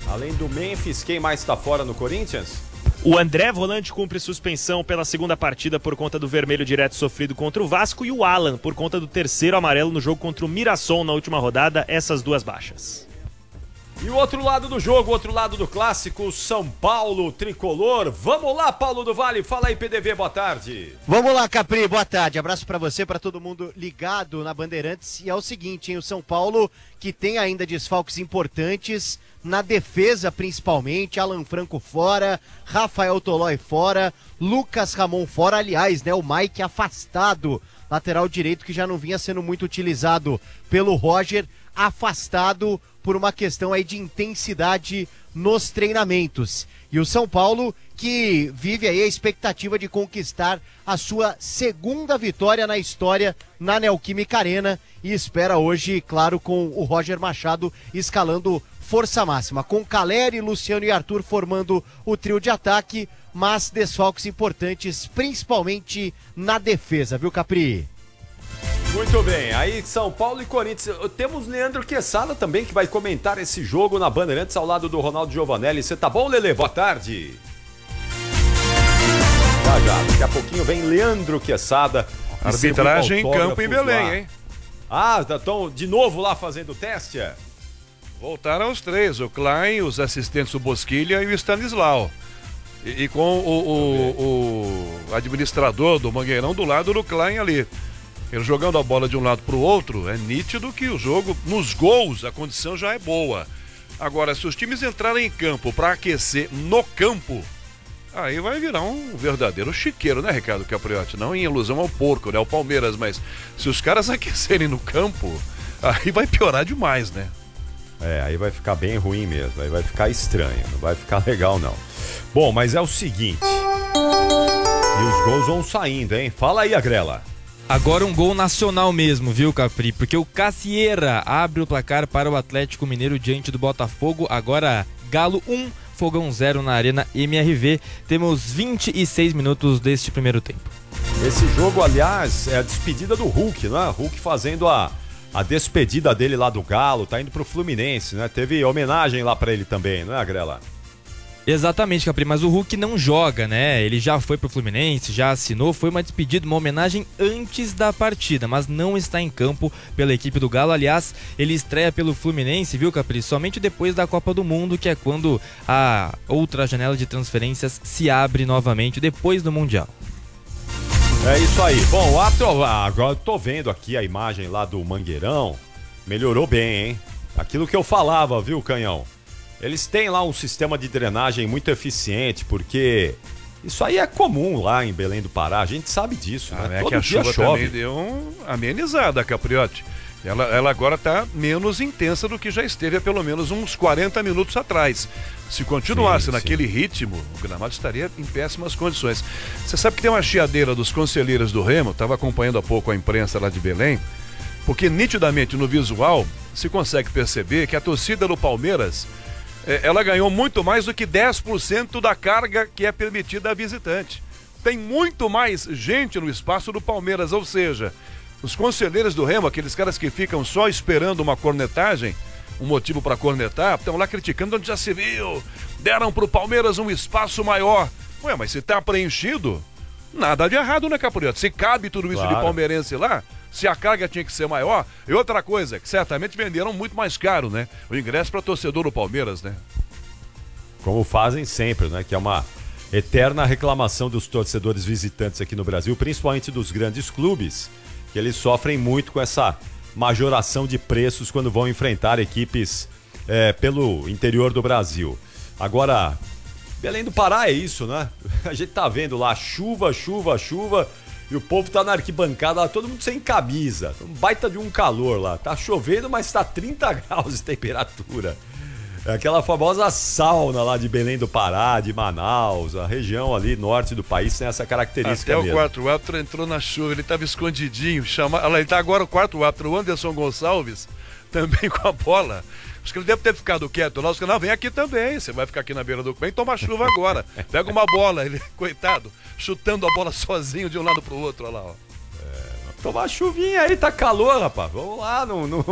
Além do Memphis, quem mais está fora no Corinthians? O André, volante, cumpre suspensão pela segunda partida por conta do vermelho direto sofrido contra o Vasco, e o Alan por conta do terceiro amarelo no jogo contra o Mirassol na última rodada, essas duas baixas. E o outro lado do jogo, o outro lado do clássico, São Paulo, tricolor. Vamos lá, Paulo do Vale, fala aí, PDV, boa tarde. Vamos lá, Capri, boa tarde. Abraço pra você, pra todo mundo ligado na Bandeirantes. E é o seguinte, hein, o São Paulo que tem ainda desfalques importantes, na defesa principalmente, Alan Franco fora, Rafael Tolói fora, Lucas Ramon fora, aliás, né, o Mike afastado, lateral direito que já não vinha sendo muito utilizado pelo Roger, afastado por uma questão aí de intensidade nos treinamentos. E o São Paulo que vive aí a expectativa de conquistar a sua segunda vitória na história na Neoquímica Arena e espera hoje, claro, com o Roger Machado escalando força máxima, com Caleri, Luciano e Arthur formando o trio de ataque, mas desfalques importantes, principalmente na defesa, viu, Capri? Muito bem, aí São Paulo e Corinthians. Temos Leandro Quesada também, que vai comentar esse jogo na Bandeirantes ao lado do Ronaldo Giovanelli. Você tá bom, Lelê? Boa tarde. Já, daqui a pouquinho vem Leandro Quesada. Arbitragem em campo em Belém, lá. Hein? Ah, estão de novo lá fazendo o teste? Voltaram os três, o Klein, os assistentes, o Bosquilha e o Stanislau. E com o administrador do Mangueirão do lado do Klein ali. Ele jogando a bola de um lado para o outro, é nítido que o jogo, nos gols, a condição já é boa. Agora, se os times entrarem em campo para aquecer no campo, aí vai virar um verdadeiro chiqueiro, né, Ricardo Capriotti? Não em ilusão ao porco, né, ao Palmeiras, mas se os caras aquecerem no campo, aí vai piorar demais, né? Aí vai ficar bem ruim mesmo, aí vai ficar estranho, não vai ficar legal não. Bom, mas é o seguinte, e os gols vão saindo, hein? Fala aí, Agrela. Agora um gol nacional mesmo, viu, Capri? Porque o Cassieira abre o placar para o Atlético Mineiro diante do Botafogo. Agora Galo 1, Fogão 0 na Arena MRV. Temos 26 minutos deste primeiro tempo. Esse jogo, aliás, é a despedida do Hulk, né? Hulk fazendo a despedida dele lá do Galo, tá indo pro Fluminense, né? Teve homenagem lá pra ele também, não é, Agrela? Exatamente, Capri, mas o Hulk não joga, né? Ele já foi pro Fluminense, já assinou, foi uma despedida, uma homenagem antes da partida, mas não está em campo pela equipe do Galo. Aliás, ele estreia pelo Fluminense, viu, Capri? Somente depois da Copa do Mundo, que é quando a outra janela de transferências se abre novamente, depois do Mundial. É isso aí. Bom, agora eu tô vendo aqui a imagem lá do Mangueirão. Melhorou bem, hein? Aquilo que eu falava, viu, Canhão? Eles têm lá um sistema de drenagem muito eficiente, porque isso aí é comum lá em Belém do Pará, a gente sabe disso, né? É Todo que a dia chuva chove. também deu uma amenizada, Capriotti. Ela agora está menos intensa do que já esteve há pelo menos uns 40 minutos atrás. Se continuasse naquele ritmo, o gramado estaria em péssimas condições. Você sabe que tem uma chiadeira dos conselheiros do Remo, estava acompanhando há pouco a imprensa lá de Belém, porque nitidamente no visual se consegue perceber que a torcida do Palmeiras ela ganhou muito mais do que 10% da carga que é permitida a visitante. Tem muito mais gente no espaço do Palmeiras, ou seja, os conselheiros do Remo, aqueles caras que ficam só esperando uma cornetagem, um motivo para cornetar, estão lá criticando onde já se viu, deram pro Palmeiras um espaço maior. Ué, mas se tá preenchido, nada de errado, né, Capriotti? Se cabe tudo isso de palmeirense lá, se a carga tinha que ser maior. E outra coisa, que certamente venderam muito mais caro, né? O ingresso para torcedor do Palmeiras, né? Como fazem sempre, né? Que é uma eterna reclamação dos torcedores visitantes aqui no Brasil, principalmente dos grandes clubes, que eles sofrem muito com essa majoração de preços quando vão enfrentar equipes pelo interior do Brasil. Agora, Belém do Pará é isso, né? A gente tá vendo lá chuva, e o povo tá na arquibancada lá, todo mundo sem camisa, um baita de um calor lá. Tá chovendo, mas tá 30 graus de temperatura. É aquela famosa sauna lá de Belém do Pará, de Manaus, a região ali norte do país tem essa característica Até mesmo. O quarto árbitro entrou na chuva, ele tava escondidinho, ele tá agora o quarto árbitro, o Anderson Gonçalves, também com a bola. Acho que ele deve ter ficado quieto lá. Os caras, não, vem aqui também. Você vai ficar aqui na beira do... Vem tomar chuva agora. Pega uma bola. Ele, coitado, chutando a bola sozinho de um lado pro outro. Olha lá, ó. Tomar chuvinha aí, tá calor, rapaz. Vamos lá,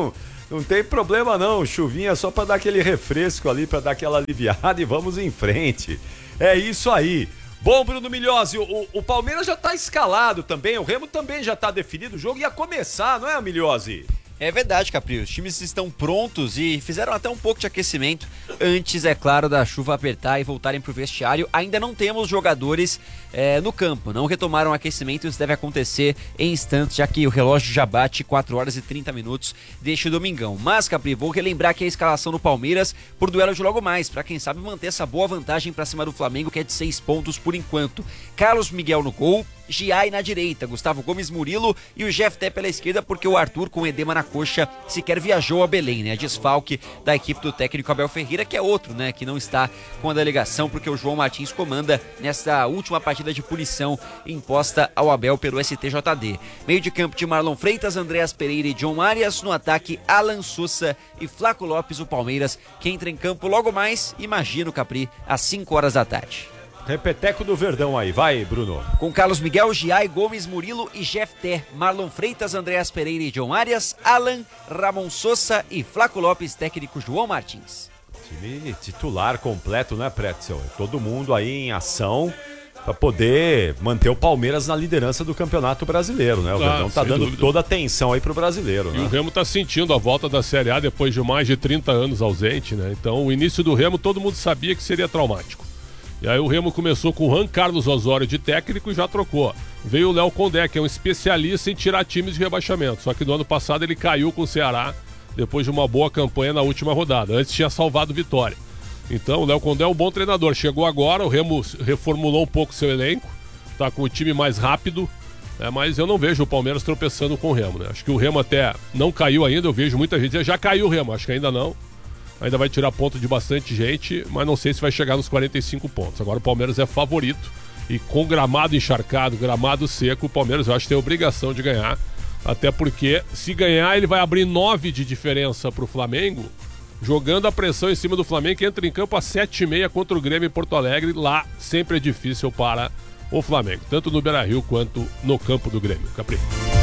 Não tem problema não, chuvinha só para dar aquele refresco ali, para dar aquela aliviada e vamos em frente. É isso aí. Bom, Bruno Milhozzi, o Palmeiras já tá escalado também, o Remo também já tá definido, o jogo ia começar, não é, Milhozzi? É verdade, Capri, os times estão prontos e fizeram até um pouco de aquecimento antes, é claro, da chuva apertar e voltarem para o vestiário. Ainda não temos jogadores no campo, não retomaram o aquecimento, isso deve acontecer em instantes, já que o relógio já bate 4 horas e 30 minutos deste domingão. Mas, Capri, vou relembrar aqui a escalação do Palmeiras por duelo de logo mais, para quem sabe manter essa boa vantagem para cima do Flamengo, que é de 6 pontos por enquanto. Carlos Miguel no gol, Giai na direita, Gustavo Gomes, Murilo e o Jefté pela esquerda, porque o Arthur, com edema na coxa, sequer viajou a Belém, né? Desfalque da equipe do técnico Abel Ferreira, que é outro, né? Que não está com a delegação, porque o João Martins comanda nesta última partida de punição imposta ao Abel pelo STJD. Meio de campo de Marlon Freitas, Andréas Pereira e John Arias. No ataque, Alan Sousa e Flaco Lopes, o Palmeiras, que entra em campo logo mais, imagino, Capri, às 5 horas da tarde. Repeteco do Verdão aí, vai, Bruno. Com Carlos Miguel, Giai, Gomes, Murilo e Jefté, Marlon Freitas, Andréas Pereira e John Arias, Alan, Ramon Sousa e Flaco Lopes, técnico João Martins. Time titular completo, né, Pretzel? Todo mundo aí em ação para poder manter o Palmeiras na liderança do Campeonato Brasileiro, né? O Verdão tá dando dúvida toda a atenção aí pro brasileiro, né? E o Remo tá sentindo a volta da Série A depois de mais de 30 anos ausente, né? Então o início do Remo todo mundo sabia que seria traumático. E aí o Remo começou com o Juan Carlos Osório de técnico e já trocou. Veio o Léo Condé, que é um especialista em tirar times de rebaixamento. Só que no ano passado ele caiu com o Ceará depois de uma boa campanha na última rodada. Antes tinha salvado Vitória. Então o Léo Condé é um bom treinador. Chegou agora, o Remo reformulou um pouco seu elenco. Tá com o time mais rápido. Mas eu não vejo o Palmeiras tropeçando com o Remo, né? Acho que o Remo até não caiu ainda. Eu vejo muita gente dizer, já caiu o Remo. Acho que ainda não. Ainda vai tirar ponto de bastante gente, mas não sei se vai chegar nos 45 pontos. Agora o Palmeiras é favorito e com gramado encharcado, gramado seco, o Palmeiras eu acho que tem a obrigação de ganhar. Até porque se ganhar ele vai abrir 9 de diferença para o Flamengo, jogando a pressão em cima do Flamengo, que entra em campo às 7h30 contra o Grêmio em Porto Alegre. Lá sempre é difícil para o Flamengo, tanto no Beira-Rio quanto no campo do Grêmio. Capri.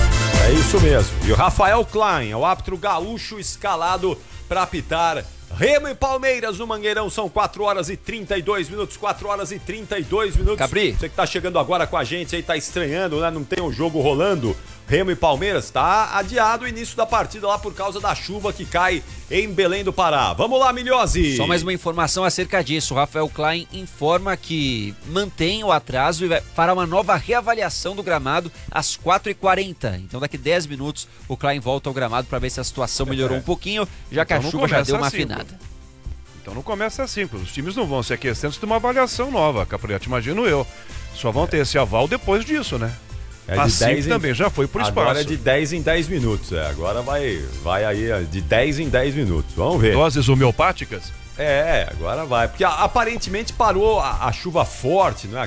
É isso mesmo. E o Rafael Klein é o árbitro gaúcho escalado para apitar Remo e Palmeiras no Mangueirão. São 4 horas e 32 minutos. 4 horas e 32 minutos. Capri. Você que tá chegando agora com a gente aí, tá estranhando, né? Não tem um jogo rolando. Remo e Palmeiras, tá adiado o início da partida lá por causa da chuva que cai em Belém do Pará. Vamos lá, Milhozzi. Só mais uma informação acerca disso. O Rafael Klein informa que mantém o atraso e fará uma nova reavaliação do gramado às 4h40. Então daqui 10 minutos o Klein volta ao gramado para ver se a situação melhorou um pouquinho, já que a chuva já deu uma afinada. Então não começa assim, os times não vão se aquecendo se tem uma avaliação nova, Capriati, imagino eu. Só vão ter esse aval depois disso, né? Assim também já foi pro espaço. Agora é de 10 em 10 minutos. Agora vai aí de 10 em 10 minutos. Vamos ver. Doses homeopáticas? Agora vai. Porque aparentemente parou a chuva forte, não é?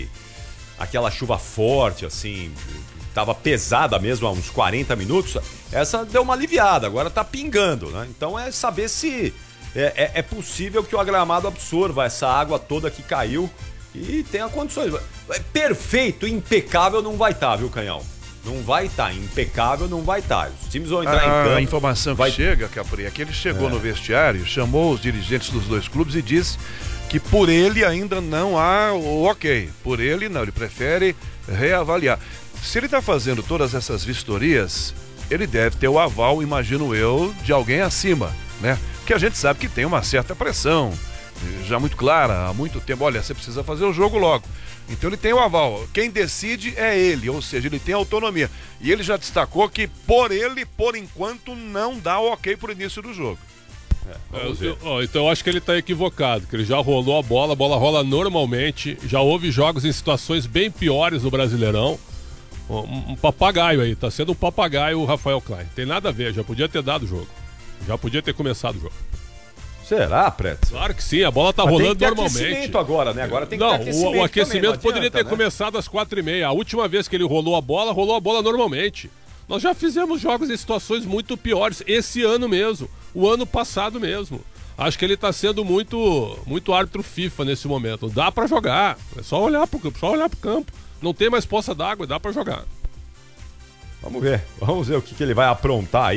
Aquela chuva forte, assim, tava pesada mesmo há uns 40 minutos. Essa deu uma aliviada, agora tá pingando, né? Então é saber se é possível que o gramado absorva essa água toda que caiu e tenha condições. Perfeito, impecável não vai estar, viu, Canhão? Não vai estar, impecável não vai estar. Os times vão entrar em campo. A informação que chega, Capri, é que ele chegou no vestiário, chamou os dirigentes dos dois clubes e disse que por ele ainda não há o ok. Por ele não, ele prefere reavaliar. Se ele está fazendo todas essas vistorias, ele deve ter o aval, imagino eu, de alguém acima, né? Porque a gente sabe que tem uma certa pressão, já muito clara, há muito tempo. Olha, você precisa fazer o jogo logo. Então ele tem o aval. Quem decide é ele, ou seja, ele tem autonomia. E ele já destacou que por ele, por enquanto, não dá o ok pro início do jogo. Então eu acho que ele está equivocado, que ele já rolou a bola rola normalmente, já houve jogos em situações bem piores no Brasileirão. Um papagaio aí, tá sendo um papagaio o Rafael Klein. Tem nada a ver, já podia ter dado o jogo. Já podia ter começado o jogo. Será, Preto? Claro que sim, a bola tá rolando tem que ter normalmente. Aquecimento agora, né? Agora tem que ter aquecimento. O aquecimento também, poderia ter começado às 4h30. A última vez que ele rolou a bola normalmente. Nós já fizemos jogos em situações muito piores, esse ano mesmo, o ano passado mesmo. Acho que ele tá sendo muito árbitro FIFA nesse momento. Dá pra jogar, é só olhar pro campo. Não tem mais poça d'água, dá pra jogar. Vamos ver o que ele vai aprontar aí.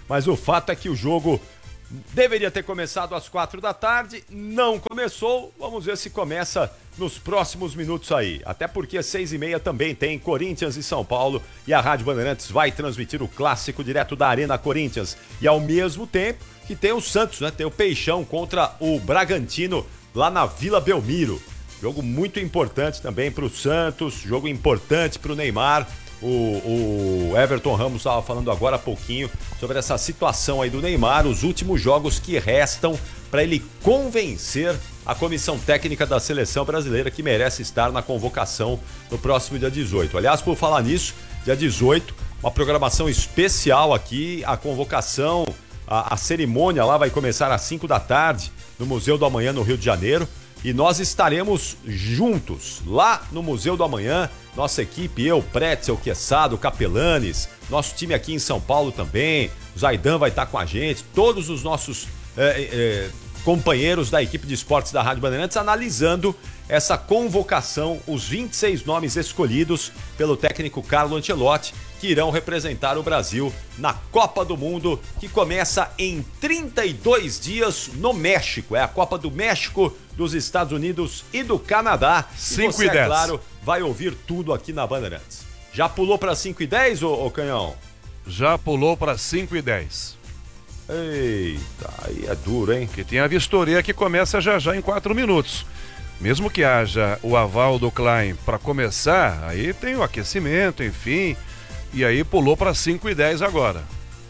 mas o fato é que o jogo deveria ter começado às 4 da tarde, não começou, vamos ver se começa nos próximos minutos aí, até porque às 6h30 também tem Corinthians e São Paulo e a Rádio Bandeirantes vai transmitir o clássico direto da Arena Corinthians e ao mesmo tempo que tem o Santos, né? Tem o Peixão contra o Bragantino lá na Vila Belmiro, jogo muito importante também para o Santos, jogo importante para o Neymar. O Everton Ramos estava falando agora há pouquinho sobre essa situação aí do Neymar, os últimos jogos que restam para ele convencer a comissão técnica da seleção brasileira que merece estar na convocação no próximo dia 18. Aliás, por falar nisso, dia 18, uma programação especial aqui, a convocação, a cerimônia lá vai começar às 5 da tarde no Museu do Amanhã no Rio de Janeiro. E nós estaremos juntos lá no Museu do Amanhã, nossa equipe, eu, Pretzel, Quesado, Capelanes, nosso time aqui em São Paulo também, o Zaidan vai estar com a gente, todos os nossos companheiros da equipe de esportes da Rádio Bandeirantes analisando essa convocação, os 26 nomes escolhidos pelo técnico Carlo Ancelotti, que irão representar o Brasil na Copa do Mundo, que começa em 32 dias no México. É a Copa do México, dos Estados Unidos e do Canadá. 5 e e 10. É claro, vai ouvir tudo aqui na Bandeirantes. Já pulou para 5 e 10, ô Canhão? Já pulou para 5 e 10. Eita, aí é duro, hein? Que tem a vistoria que começa já em 4 minutos. Mesmo que haja o aval do Klein para começar, aí tem o aquecimento, enfim... E aí pulou para 5 e 10 agora.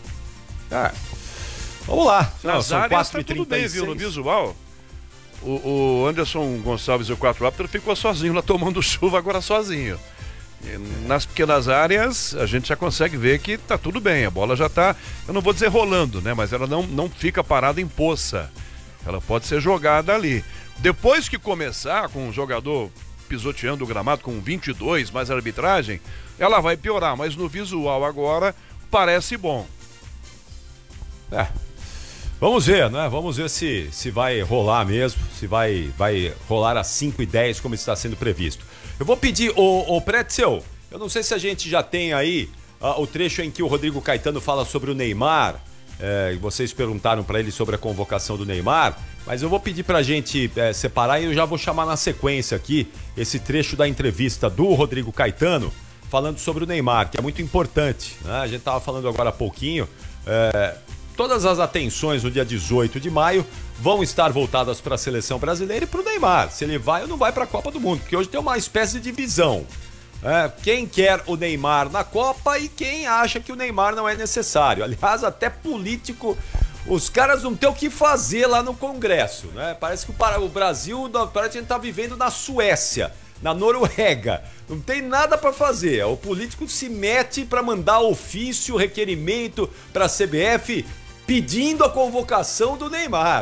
Vamos lá. Nas áreas tá tudo bem, viu? No visual, o Anderson Gonçalves e o 4 Raptor ficou sozinho lá tomando chuva agora sozinho. E nas pequenas áreas a gente já consegue ver que tá tudo bem. A bola já tá, eu não vou dizer rolando, né? Mas ela não fica parada em poça. Ela pode ser jogada ali. Depois que começar com um jogador pisoteando o gramado com 22 mais arbitragem, ela vai piorar, mas no visual agora parece bom. Vamos ver, né? Vamos ver se vai rolar mesmo, se vai rolar às 5 e 10 como está sendo previsto. Eu vou pedir, o Pretzel, eu não sei se a gente já tem aí o trecho em que o Rodrigo Caetano fala sobre o Neymar, vocês perguntaram para ele sobre a convocação do Neymar, mas eu vou pedir pra gente separar e eu já vou chamar na sequência aqui esse trecho da entrevista do Rodrigo Caetano falando sobre o Neymar, que é muito importante, né? A gente tava falando agora há pouquinho, todas as atenções no dia 18 de maio vão estar voltadas para a seleção brasileira e para o Neymar, se ele vai ou não vai para a Copa do Mundo, porque hoje tem uma espécie de divisão. Quem quer o Neymar na Copa e quem acha que o Neymar não é necessário. Aliás, até político, os caras não têm o que fazer lá no Congresso, né? Parece que o Brasil, parece que a gente tá vivendo na Suécia, na Noruega. Não tem nada para fazer. O político se mete para mandar ofício, requerimento para a CBF pedindo a convocação do Neymar.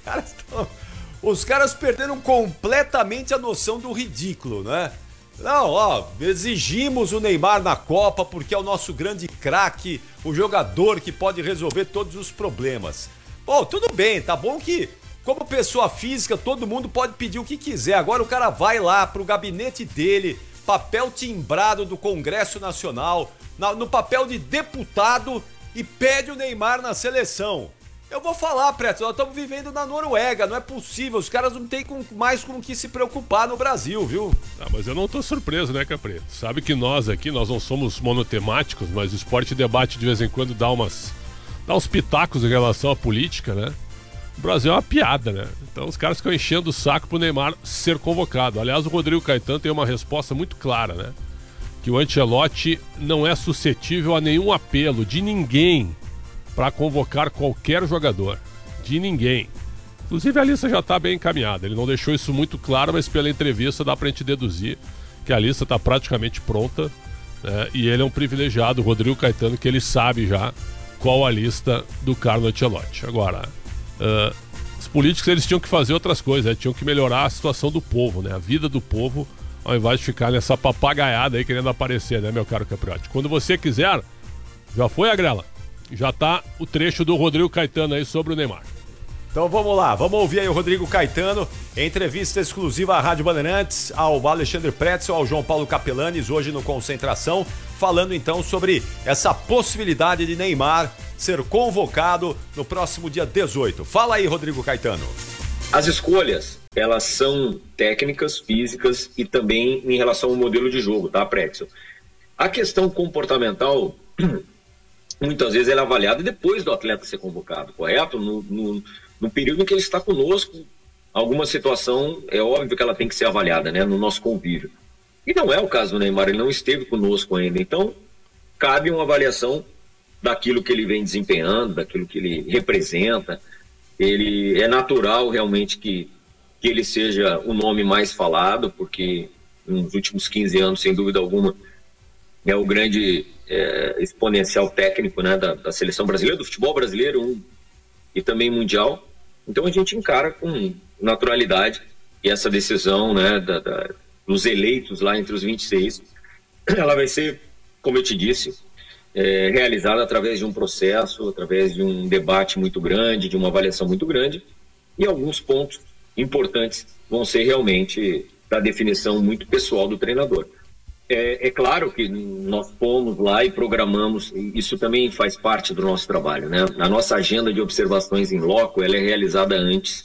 Os caras perderam completamente a noção do ridículo, né? Não, exigimos o Neymar na Copa porque é o nosso grande craque, o jogador que pode resolver todos os problemas. Bom, tudo bem, tá bom que como pessoa física todo mundo pode pedir o que quiser. Agora o cara vai lá pro gabinete dele, papel timbrado do Congresso Nacional, no papel de deputado e pede o Neymar na seleção. Eu vou falar, Preto, nós estamos vivendo na Noruega, não é possível, os caras não têm mais com o que se preocupar no Brasil, viu? Mas eu não tô surpreso, né, Capri? Sabe que nós aqui, nós não somos monotemáticos, mas o Esporte Debate de vez em quando dá uns pitacos em relação à política, né? O Brasil é uma piada, né? Então os caras ficam enchendo o saco pro Neymar ser convocado. Aliás, o Rodrigo Caetano tem uma resposta muito clara, né? Que o Ancelotti não é suscetível a nenhum apelo de ninguém para convocar qualquer jogador, de ninguém. Inclusive a lista já está bem encaminhada, ele não deixou isso muito claro, mas pela entrevista dá para a gente deduzir que a lista está praticamente pronta, né? E ele é um privilegiado, o Rodrigo Caetano, que ele sabe já qual a lista do Carlo Ancelotti. Agora, os políticos eles tinham que fazer outras coisas, tinham que melhorar a situação do povo, né? A vida do povo, ao invés de ficar nessa papagaiada aí querendo aparecer, né, meu caro Capriotti? Quando você quiser, já foi a grela. Já tá o trecho do Rodrigo Caetano aí sobre o Neymar. Então vamos lá, vamos ouvir aí o Rodrigo Caetano, entrevista exclusiva à Rádio Bandeirantes, ao Alexandre Pretzel, ao João Paulo Capelanes, hoje no Concentração, falando então sobre essa possibilidade de Neymar ser convocado no próximo dia 18. Fala aí, Rodrigo Caetano. As escolhas, elas são técnicas, físicas e também em relação ao modelo de jogo, tá, Pretzel? A questão comportamental, muitas vezes ela é avaliada depois do atleta ser convocado, correto? No período em que ele está conosco, alguma situação, é óbvio que ela tem que ser avaliada, né, no nosso convívio. E não é o caso do Neymar, ele não esteve conosco ainda, então cabe uma avaliação daquilo que ele vem desempenhando, daquilo que ele representa. Ele é natural realmente que ele seja o nome mais falado, porque nos últimos 15 anos, sem dúvida alguma, é o grande exponencial técnico, né, da seleção brasileira, do futebol brasileiro e também mundial. Então a gente encara com naturalidade e essa decisão, né, dos eleitos lá entre os 26, ela vai ser, como eu te disse, realizada através de um processo, através de um debate muito grande, de uma avaliação muito grande, e alguns pontos importantes vão ser realmente da definição muito pessoal do treinador. É claro que nós fomos lá e programamos, isso também faz parte do nosso trabalho, né? A nossa agenda de observações em loco, ela é realizada antes,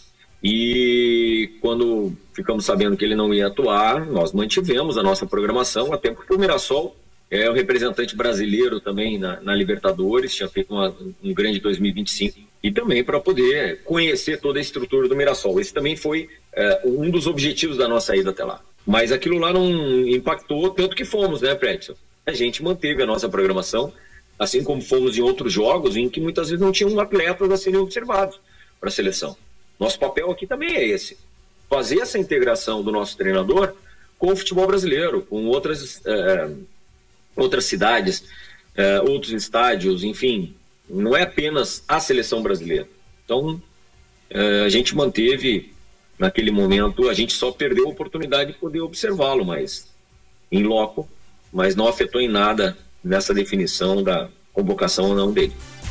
e quando ficamos sabendo que ele não ia atuar, nós mantivemos a nossa programação, até porque o Mirassol é o representante brasileiro também na Libertadores, tinha feito um grande 2025, e também para poder conhecer toda a estrutura do Mirassol. Esse também foi um dos objetivos da nossa ida até lá. Mas aquilo lá não impactou tanto que fomos, né, Pretzel? A gente manteve a nossa programação, assim como fomos em outros jogos em que muitas vezes não tinham atletas a serem observados para a seleção. Nosso papel aqui também é esse, fazer essa integração do nosso treinador com o futebol brasileiro, com outras cidades, outros estádios, enfim, não é apenas a seleção brasileira. Então, a gente manteve, naquele momento, a gente só perdeu a oportunidade de poder observá-lo, mas em loco, mas não afetou em nada nessa definição da convocação ou não dele.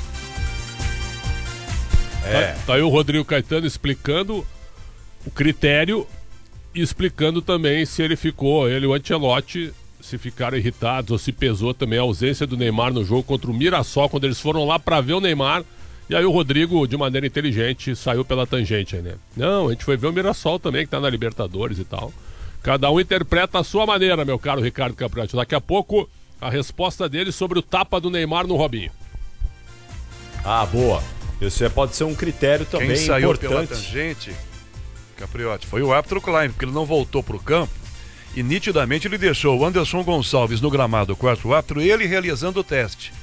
Tá aí o Rodrigo Caetano explicando o critério e explicando também se ele e o Ancelotti, se ficaram irritados ou se pesou também a ausência do Neymar no jogo contra o Mirassol, quando eles foram lá para ver o Neymar. E aí o Rodrigo, de maneira inteligente, saiu pela tangente aí, né? Não, a gente foi ver o Mirassol também, que tá na Libertadores e tal. Cada um interpreta a sua maneira, meu caro Ricardo Capriotti. Daqui a pouco, a resposta dele sobre o tapa do Neymar no Robinho. Ah, boa. Isso pode ser um critério também importante. Quem saiu pela importante. tangente, Capriotti, foi o árbitro Klein, porque ele não voltou pro campo e nitidamente ele deixou o Anderson Gonçalves no gramado, o quarto árbitro, ele realizando o teste.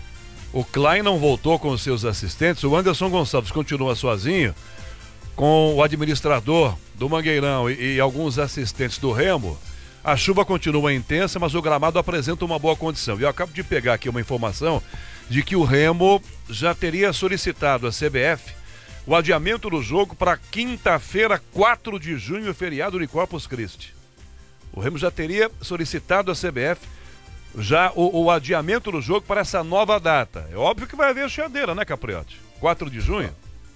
O Klein não voltou com os seus assistentes, o Anderson Gonçalves continua sozinho com o administrador do Mangueirão e alguns assistentes do Remo. A chuva continua intensa, mas o gramado apresenta uma boa condição. E eu acabo de pegar aqui uma informação de que o Remo já teria solicitado à CBF o adiamento do jogo para quinta-feira, 4 de junho, feriado de Corpus Christi. O Remo já teria solicitado à CBF já o adiamento do jogo para essa nova data. É óbvio que vai haver chiadeira, né, Capriotti? 4 de junho?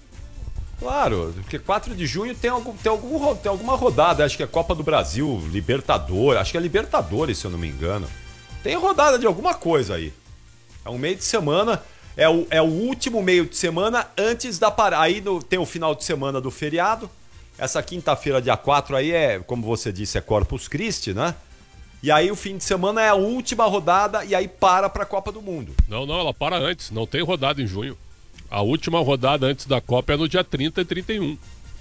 Claro, porque 4 de junho tem alguma rodada, acho que é Copa do Brasil, Libertadores, acho que é Libertadores, se eu não me engano. Tem rodada de alguma coisa aí. É um meio de semana, é o último meio de semana antes da parada. Aí tem o final de semana do feriado. Essa quinta-feira, dia 4, aí como você disse, é Corpus Christi, né? E aí o fim de semana é a última rodada e aí para a Copa do Mundo. Não, ela para antes, não tem rodada em junho. A última rodada antes da Copa é no dia 30 e 31.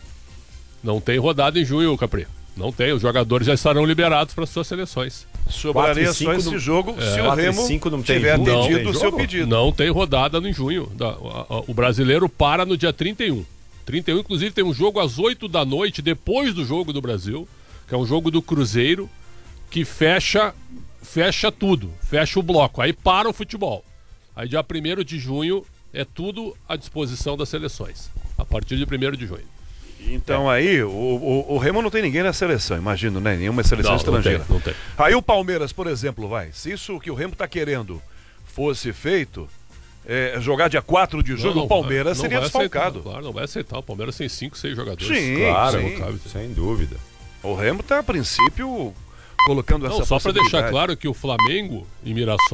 Não tem rodada em junho, Capri. Não tem, os jogadores já estarão liberados para suas seleções. Sobraria só esse jogo se o Remo tiver atendido o seu pedido. Não tem rodada em junho. O brasileiro para no dia 31. 31, inclusive, tem um jogo às 8 da noite, depois do jogo do Brasil, que é um jogo do Cruzeiro, que fecha tudo, fecha o bloco. Aí para o futebol. Aí dia 1º de junho é tudo à disposição das seleções. A partir de 1º de junho. Então aí, o Remo não tem ninguém na seleção, imagino, né? Nenhuma seleção estrangeira. Não tem. Aí o Palmeiras, por exemplo, se isso que o Remo tá querendo fosse feito, jogar dia 4 de julho, o Palmeiras seria desfalcado. Claro, não vai aceitar. O Palmeiras tem 5, 6 jogadores. Sim, claro, sim. Sem dúvida. O Remo tá, a princípio, colocando essa Só para possibilidade. deixar claro que o Flamengo e Mirassol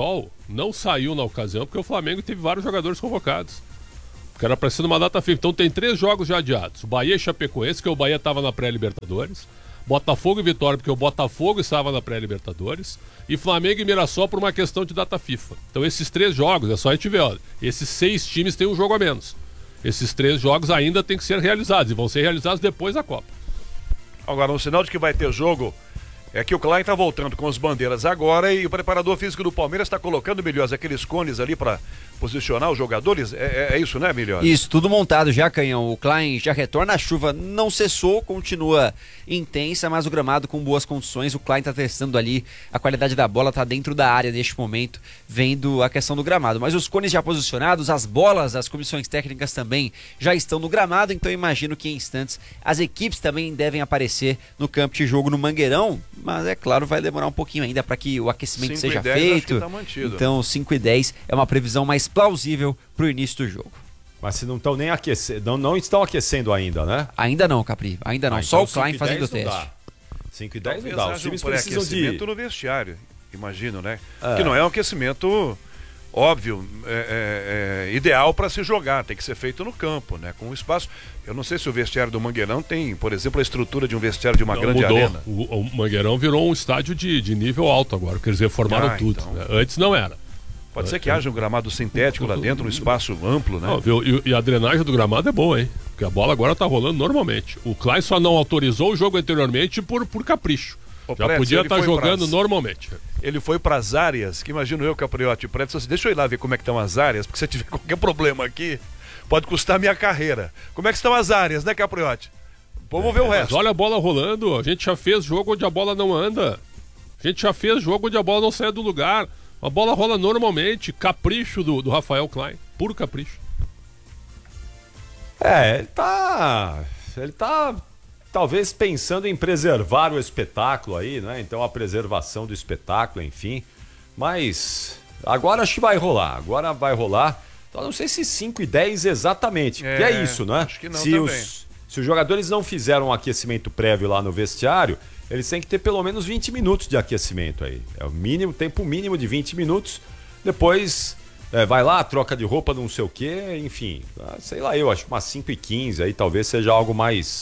não saiu na ocasião porque o Flamengo teve vários jogadores convocados. Porque era para ser numa data FIFA. Então tem 3 jogos já adiados. O Bahia e Chapecoense, que o Bahia estava na pré-Libertadores. Botafogo e Vitória, porque o Botafogo estava na pré-Libertadores. E Flamengo e Mirassol por uma questão de data FIFA. Então esses 3 jogos, é só a gente ver, olha, esses 6 times têm um jogo a menos. Esses 3 jogos ainda têm que ser realizados e vão ser realizados depois da Copa. Agora, um sinal de que vai ter jogo é que o Klein está voltando com as bandeiras agora e o preparador físico do Palmeiras está colocando, Milhões, aqueles cones ali para posicionar os jogadores. É isso, né, Milhões? Isso, tudo montado já, Canhão. O Klein já retorna, a chuva não cessou, continua intensa, mas o gramado com boas condições. O Klein está testando ali, a qualidade da bola está dentro da área neste momento, vendo a questão do gramado. Mas os cones já posicionados, as bolas, as comissões técnicas também já estão no gramado, então imagino que em instantes as equipes também devem aparecer no campo de jogo no Mangueirão, mas é claro, vai demorar um pouquinho ainda para que o aquecimento seja feito. Tá mantido. Então 5:10 é uma previsão mais plausível para o início do jogo. Mas se não estão nem aquecendo, não estão aquecendo ainda, né? Ainda não, Capri, ainda não. Só o Klein fazendo o teste. 5:10 não dá. Os times precisam aquecimento no vestiário, imagino, né? Que não é um aquecimento óbvio, ideal para se jogar, tem que ser feito no campo, né? Com o espaço. Eu não sei se o vestiário do Mangueirão tem, por exemplo, a estrutura de um vestiário de uma grande arena. O Mangueirão virou um estádio de nível alto agora, porque eles reformaram tudo. Então. Né? Antes não era. Pode ser que haja um gramado sintético lá dentro, um espaço amplo, né? Não, e a drenagem do gramado é boa, hein? Porque a bola agora tá rolando normalmente. O Klein só não autorizou o jogo anteriormente por capricho. Já podia estar jogando normalmente. Ele foi para as áreas, que imagino eu, Capriotti, o Prédio, deixa eu ir lá ver como é que estão as áreas, porque se tiver qualquer problema aqui, pode custar a minha carreira. Como é que estão as áreas, né, Capriotti? Vamos ver o resto. Mas olha a bola rolando, a gente já fez jogo onde a bola não anda. A gente já fez jogo onde a bola não sai do lugar. A bola rola normalmente, capricho do Rafael Klein, puro capricho. Ele tá talvez pensando em preservar o espetáculo aí, né? Então a preservação do espetáculo, enfim. Mas agora acho que vai rolar, Então não sei se 5:10 exatamente, porque é isso, né? Acho que não também. Se os jogadores não fizeram um aquecimento prévio lá no vestiário, eles têm que ter pelo menos 20 minutos de aquecimento aí. É o mínimo, tempo mínimo de 20 minutos. Depois vai lá, troca de roupa, não sei o quê, enfim. Sei lá, eu acho que umas 5:15 aí talvez seja algo mais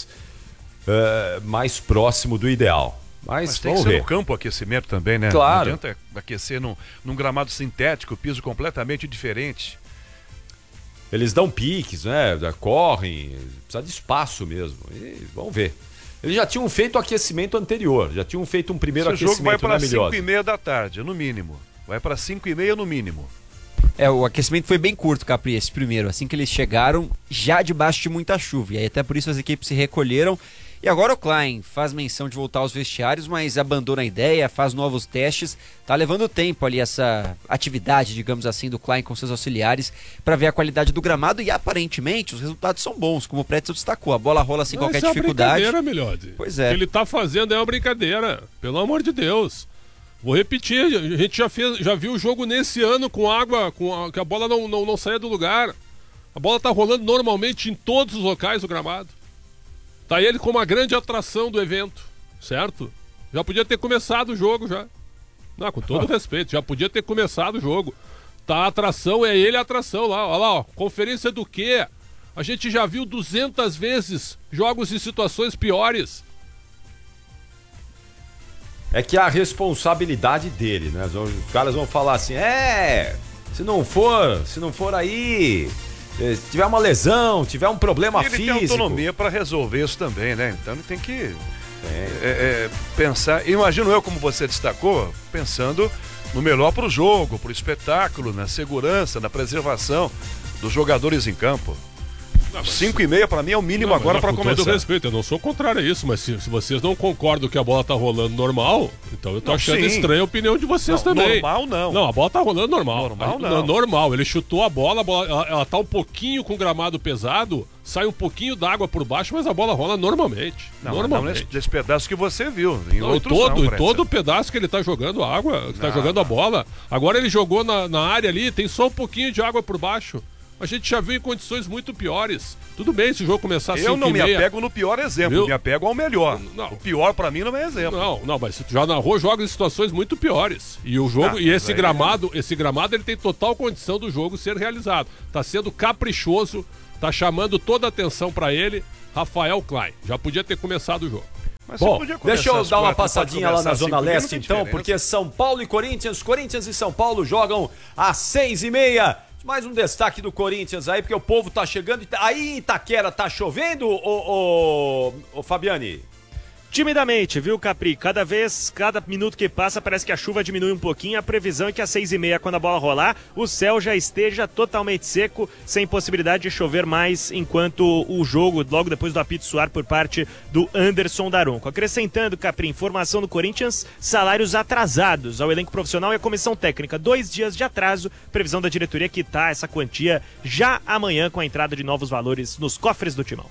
próximo do ideal. Mas tem que ser no campo o aquecimento também, né? Claro. Não adianta aquecer num gramado sintético, piso completamente diferente. Eles dão piques, né? Correm, precisa de espaço mesmo. E vamos ver. Eles já tinham feito o aquecimento anterior, já tinham feito um primeiro aquecimento. O jogo vai para 5:30 da tarde, no mínimo. Vai para 5:30 no mínimo. O aquecimento foi bem curto, Capri, esse primeiro. Assim que eles chegaram, já debaixo de muita chuva. E aí até por isso as equipes se recolheram. E agora o Klein faz menção de voltar aos vestiários, mas abandona a ideia, faz novos testes. Tá levando tempo ali essa atividade, digamos assim, do Klein com seus auxiliares para ver a qualidade do gramado e aparentemente os resultados são bons, como o Prédio destacou. A bola rola sem qualquer dificuldade. É uma brincadeira, Pois é. O que ele tá fazendo é uma brincadeira, pelo amor de Deus. Vou repetir, a gente já viu o jogo nesse ano com água, que a bola não saia do lugar. A bola tá rolando normalmente em todos os locais do gramado. Tá ele como a grande atração do evento, certo? Já podia ter começado o jogo já. Não, com todo respeito, já podia ter começado o jogo. Tá, a atração é ele a atração lá. Olha lá, ó, conferência do quê? A gente já viu 200 vezes jogos em situações piores. É que a responsabilidade dele, né? Os caras vão falar assim, se não for aí, se tiver uma lesão, tiver um problema físico... Ele tem autonomia para resolver isso também, né? Então ele tem que pensar... Imagino eu, como você destacou, pensando no melhor para o jogo, para o espetáculo, na segurança, na preservação dos jogadores em campo. 5:30 para mim é o mínimo agora para começar. Com todo respeito, eu não sou contrário a isso, mas se vocês não concordam que a bola tá rolando normal, então eu tô achando estranha a opinião de vocês também. Normal não. Não, a bola tá rolando normal. Não. Normal, ele chutou a bola ela tá um pouquinho com o gramado pesado, sai um pouquinho d'água por baixo, mas a bola rola normalmente. Normalmente. Não nesse pedaço que você viu. Em todo pedaço que ele tá jogando água, que tá jogando a bola. Agora ele jogou na área ali, tem só um pouquinho de água por baixo. A gente já viu em condições muito piores. Tudo bem se o jogo começar às 5h30. Eu não me apego no pior exemplo, me apego ao melhor. Não. O pior pra mim não é exemplo. Não, mas tu já narrou jogos em situações muito piores. E o jogo, esse gramado ele tem total condição do jogo ser realizado. Tá sendo caprichoso, tá chamando toda a atenção pra ele, Rafael Klein. Já podia ter começado o jogo. Mas Bom, você podia deixa eu começar dar uma às 4, passadinha lá na Zona Leste, então, porque São Paulo e Corinthians e São Paulo jogam às 6h30. Mais um destaque do Corinthians aí, porque o povo tá chegando. Aí em Itaquera tá chovendo, ô Fabiane? Timidamente, viu, Capri? Cada minuto que passa, parece que a chuva diminui um pouquinho. A previsão é que às 6h30, quando a bola rolar, o céu já esteja totalmente seco, sem possibilidade de chover mais, enquanto o jogo, logo depois do apito soar por parte do Anderson Daronco. Acrescentando, Capri, informação do Corinthians, salários atrasados ao elenco profissional e à comissão técnica. 2 dias de atraso, previsão da diretoria quitar essa quantia já amanhã com a entrada de novos valores nos cofres do Timão.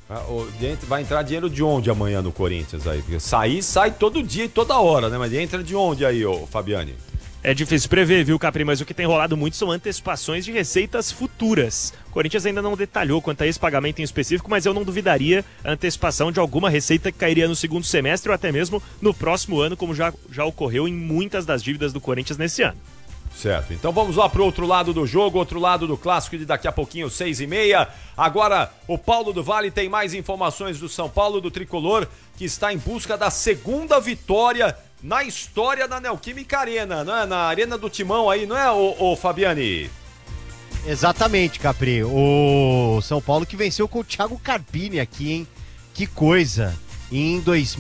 Vai entrar dinheiro de onde amanhã no Corinthians aí? Porque sai todo dia e toda hora, né? Mas entra de onde aí, ô Fabiane? É difícil prever, viu, Capri? Mas o que tem rolado muito são antecipações de receitas futuras. O Corinthians ainda não detalhou quanto a esse pagamento em específico, mas eu não duvidaria a antecipação de alguma receita que cairia no segundo semestre ou até mesmo no próximo ano, como já ocorreu em muitas das dívidas do Corinthians nesse ano. Certo, então vamos lá pro outro lado do jogo, outro lado do clássico de daqui a pouquinho, 6h30. Agora o Paulo do Vale tem mais informações do São Paulo, do Tricolor, que está em busca da segunda vitória na história da Neoquímica Arena, não é? Na Arena do Timão aí, não é, ô Fabiane? Exatamente, Capri. O São Paulo que venceu com o Thiago Carpini aqui, hein? Que coisa! Em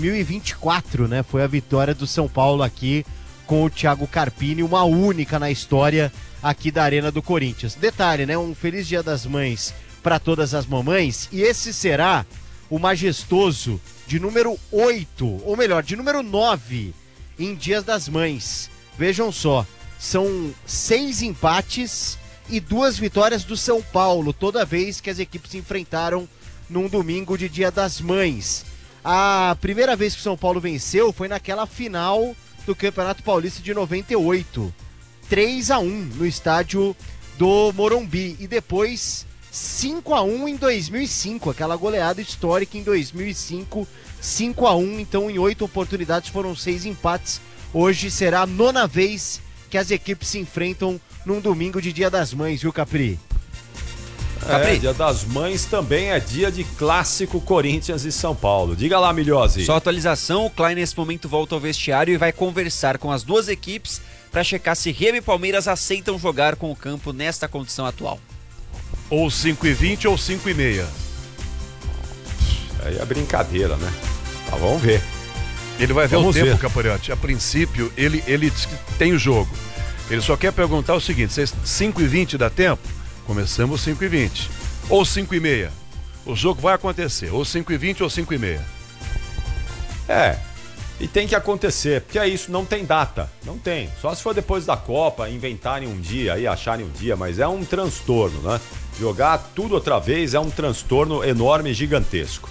2024, né? Foi a vitória do São Paulo aqui com o Thiago Carpini, uma única na história aqui da Arena do Corinthians. Detalhe, né? Um feliz Dia das Mães para todas as mamães, e esse será o majestoso de número 8, ou melhor, de número 9 em Dias das Mães. Vejam só, são 6 empates e 2 vitórias do São Paulo, toda vez que as equipes se enfrentaram num domingo de Dia das Mães. A primeira vez que o São Paulo venceu foi naquela final do Campeonato Paulista de 98, 3-1 no estádio do Morumbi, e depois 5-1 em 2005, aquela goleada histórica em 2005, 5-1, então em 8 oportunidades foram 6 empates. Hoje será a 9ª vez que as equipes se enfrentam num domingo de Dia das Mães, viu, Capri? É, Dia das Mães também é dia de clássico Corinthians e São Paulo. Diga lá, Milhose. Só atualização, o Klein nesse momento volta ao vestiário e vai conversar com as duas equipes para checar se Remo e Palmeiras aceitam jogar com o campo nesta condição atual. Ou 5h20 ou 5h30. Aí é brincadeira, né? Tá, vamos ver. Ele vai ver Vamos o tempo, ver. Caporiotti. A princípio, ele diz que tem o jogo. Ele só quer perguntar o seguinte: 5h20 dá tempo? Começamos 5h20. Ou 5h30. O jogo vai acontecer. Ou 5h20 ou 5h30. É, e tem que acontecer, porque é isso, não tem data. Não tem. Só se for depois da Copa, inventarem um dia aí, acharem um dia, mas é um transtorno, né? Jogar tudo outra vez é um transtorno enorme, gigantesco.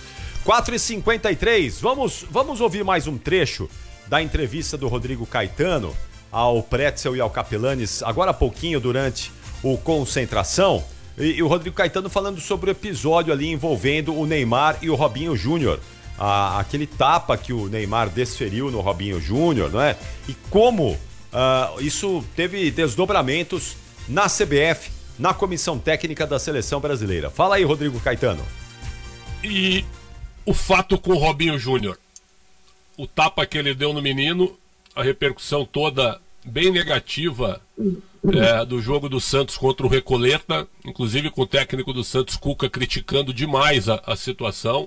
4h53, vamos ouvir mais um trecho da entrevista do Rodrigo Caetano ao Pretzel e ao Capelanes, agora há pouquinho, durante o Concentração, e o Rodrigo Caetano falando sobre o episódio ali envolvendo o Neymar e o Robinho Júnior. Aquele tapa que o Neymar desferiu no Robinho Júnior, não é? E como isso teve desdobramentos na CBF, na Comissão Técnica da Seleção Brasileira. Fala aí, Rodrigo Caetano. E o fato com o Robinho Júnior, o tapa que ele deu no menino, a repercussão toda bem negativa do jogo do Santos contra o Recoleta, inclusive com o técnico do Santos, Cuca, criticando demais a situação.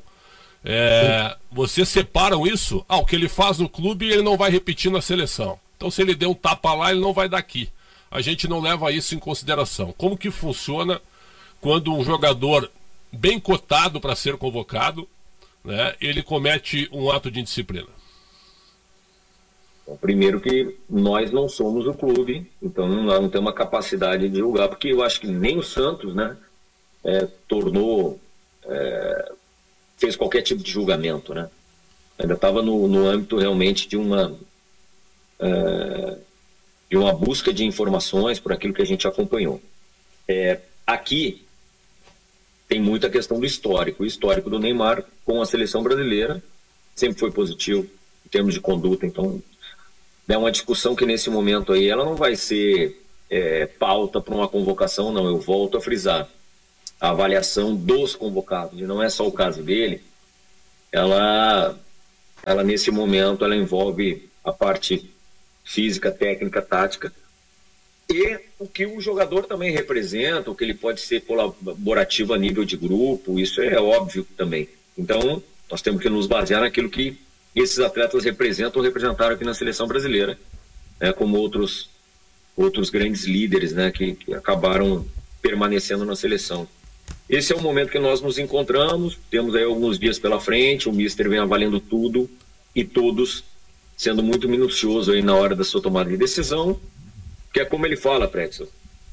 Vocês separam isso? O que ele faz no clube ele não vai repetir na seleção. Então se ele deu um tapa lá, ele não vai dar aqui. A gente não leva isso em consideração. Como que funciona quando um jogador bem cotado para ser convocado, né, ele comete um ato de indisciplina? Bom, primeiro que nós não somos o clube, então nós não temos a capacidade de julgar, porque eu acho que nem o Santos, né, fez qualquer tipo de julgamento, né? Ainda estava no âmbito realmente de uma busca de informações por aquilo que a gente acompanhou. Aqui tem muita questão do histórico. O histórico do Neymar com a seleção brasileira sempre foi positivo em termos de conduta. Então, é uma discussão que nesse momento aí ela não vai ser pauta para uma convocação, não. Eu volto a frisar. A avaliação dos convocados, e não é só o caso dele, ela nesse momento ela envolve a parte física, técnica, tática e o que o jogador também representa, o que ele pode ser colaborativo a nível de grupo, isso é óbvio também. Então, nós temos que nos basear naquilo que esses atletas representaram aqui na seleção brasileira, né, como outros grandes líderes, né, que acabaram permanecendo na seleção. Esse é o momento que nós nos encontramos, temos aí alguns dias pela frente, o Mister vem avaliando tudo e todos sendo muito minucioso aí na hora da sua tomada de decisão, que é como ele fala, Pretzel,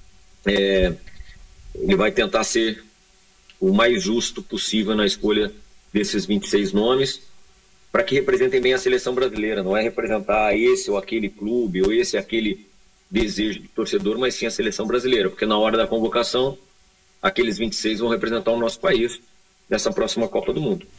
ele vai tentar ser o mais justo possível na escolha desses 26 nomes, para que representem bem a seleção brasileira, não é representar esse ou aquele clube, ou esse ou aquele desejo do torcedor, mas sim a seleção brasileira, porque na hora da convocação, aqueles 26 vão representar o nosso país nessa próxima Copa do Mundo.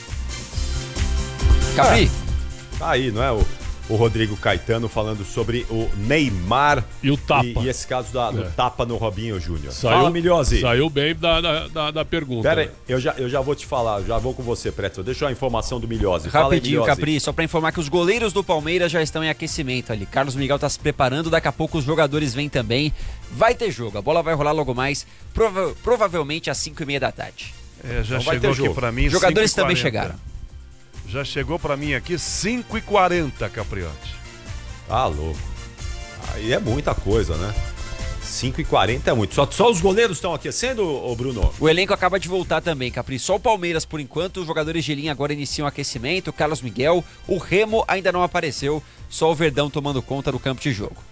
Capri. Tá aí, não é? O Rodrigo Caetano falando sobre o Neymar e o tapa. E esse caso do tapa no Robinho Júnior. Fala, Milhose. Saiu bem da pergunta. Pera aí, eu já vou te falar, já vou com você, Pretzel. Deixa a informação do Milhose. Rapidinho, Capri, só pra informar que os goleiros do Palmeiras já estão em aquecimento ali. Carlos Miguel tá se preparando, daqui a pouco os jogadores vêm também. Vai ter jogo, a bola vai rolar logo mais, provavelmente às 5h30 da tarde. Já então chegou aqui pra mim. Os jogadores também chegaram. Já chegou pra mim aqui 5h40, Capriotti. Ah, louco. Aí é muita coisa, né? 5h40 é muito. Só os goleiros estão aquecendo, ô Bruno? O elenco acaba de voltar também, Capri. Só o Palmeiras, por enquanto. Os jogadores de linha agora iniciam aquecimento. O Carlos Miguel. O Remo ainda não apareceu. Só o Verdão tomando conta do campo de jogo.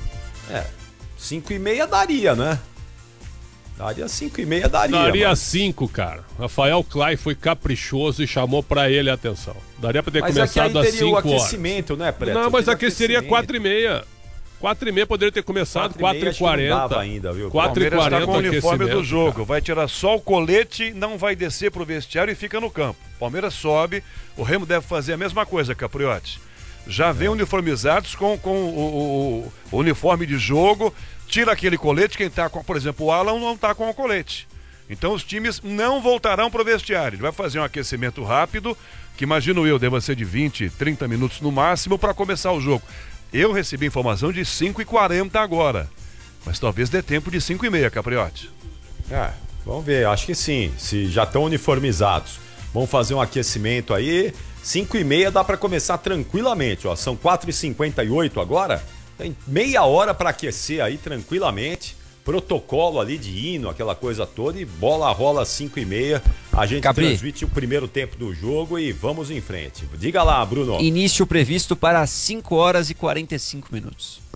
5h30 daria, né? Daria 5h30, daria. Daria 5, cara. Rafael Klein foi caprichoso e chamou pra ele a atenção. Daria pra ter começado às 5 horas. Mas o aquecimento, né, Preto? Não, mas aqueceria 4h30. 4h30 poderia ter começado, 4h40. ainda, viu? 4h40 tá com o uniforme do jogo. Vai tirar só o colete, não vai descer pro vestiário e fica no campo. Palmeiras sobe, o Remo deve fazer a mesma coisa, Capriotti. Já vem uniformizados com o uniforme de jogo, tira aquele colete, quem tá com, por exemplo, o Alan não tá com o colete. Então os times não voltarão pro vestiário. Ele vai fazer um aquecimento rápido, que imagino eu, deva ser de 20, 30 minutos no máximo para começar o jogo. Eu recebi informação de 5h40 agora, mas talvez dê tempo de 5h30, Capriotti. Vamos ver, acho que sim, se já estão uniformizados. Vamos fazer um aquecimento aí, 5h30 dá para começar tranquilamente, ó. São 4h58 agora, tem meia hora para aquecer aí tranquilamente. Protocolo ali de hino, aquela coisa toda, e bola rola às 5h30. A gente transmite o primeiro tempo do jogo e vamos em frente. Diga lá, Bruno. Início previsto para 5h45.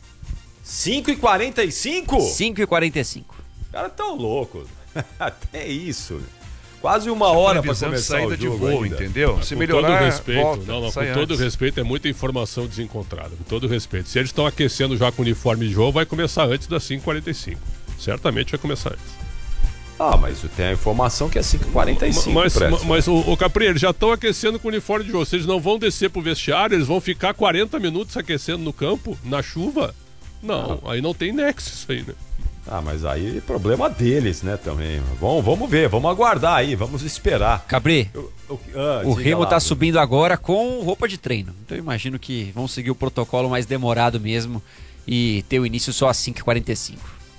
5h45? 5h45. Cara, tão louco. Até isso. Quase uma hora para começar saída o jogo de voo, ainda. Entendeu? Se melhorar, todo respeito, volta, com todo respeito, é muita informação desencontrada. Com todo respeito. Se eles estão aquecendo já com o uniforme de jogo, vai começar antes das 5h45. Certamente vai começar antes. Mas tem a informação que é 5h45. Mas o Capri, eles já estão aquecendo com o uniforme de jogo. Se eles não vão descer pro vestiário, eles vão ficar 40 minutos aquecendo no campo, na chuva? Não, aí não tem nexo isso aí, né? Mas aí é problema deles, né, também. Vamos ver, vamos aguardar aí, vamos esperar. Capri, o Remo tá Bruno. subindo agora com roupa de treino. Então eu imagino que vão seguir o protocolo mais demorado mesmo e ter o início só às 5h45.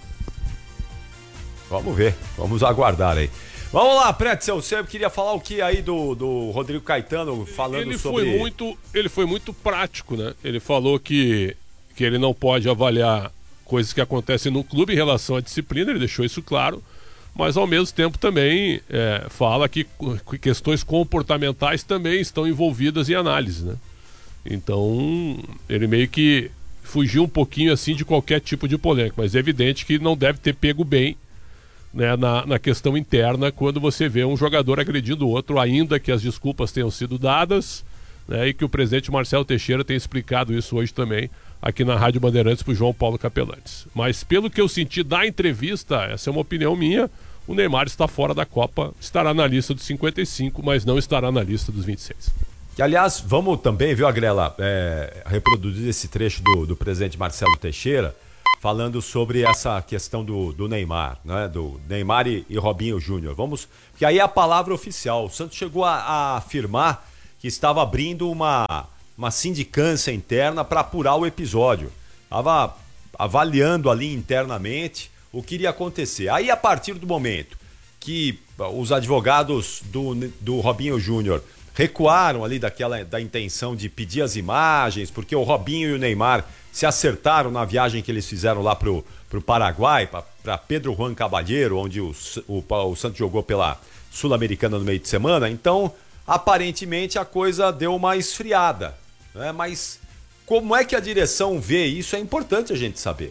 Vamos ver, vamos aguardar aí. Vamos lá, Pretzel, você queria falar o que aí do Rodrigo Caetano falando sobre... Ele foi muito prático, né? Ele falou que ele não pode avaliar coisas que acontecem no clube em relação à disciplina, ele deixou isso claro, mas ao mesmo tempo também fala que questões comportamentais também estão envolvidas em análise, né? Então, ele meio que fugiu um pouquinho assim de qualquer tipo de polêmica, mas é evidente que não deve ter pego bem, né, na questão interna quando você vê um jogador agredindo o outro, ainda que as desculpas tenham sido dadas, né, e que o presidente Marcelo Teixeira tem explicado isso hoje também aqui na Rádio Bandeirantes para o João Paulo Capelantes. Mas pelo que eu senti da entrevista, essa é uma opinião minha, o Neymar está fora da Copa, estará na lista dos 55, mas não estará na lista dos 26. Que, aliás, vamos também, viu, Agrela, reproduzir esse trecho do presidente Marcelo Teixeira, falando sobre essa questão do Neymar, né? Do Neymar e Robinho Júnior. Vamos, que aí é a palavra oficial. O Santos chegou a afirmar que estava abrindo uma sindicância interna para apurar o episódio. Estava avaliando ali internamente o que iria acontecer. Aí, a partir do momento que os advogados do Robinho Júnior recuaram ali da intenção de pedir as imagens, porque o Robinho e o Neymar se acertaram na viagem que eles fizeram lá pro Paraguai, para Pedro Juan Caballero, onde o Santos jogou pela Sul-Americana no meio de semana. Então, aparentemente, a coisa deu uma esfriada, né? Mas como é que a direção vê isso? É importante a gente saber,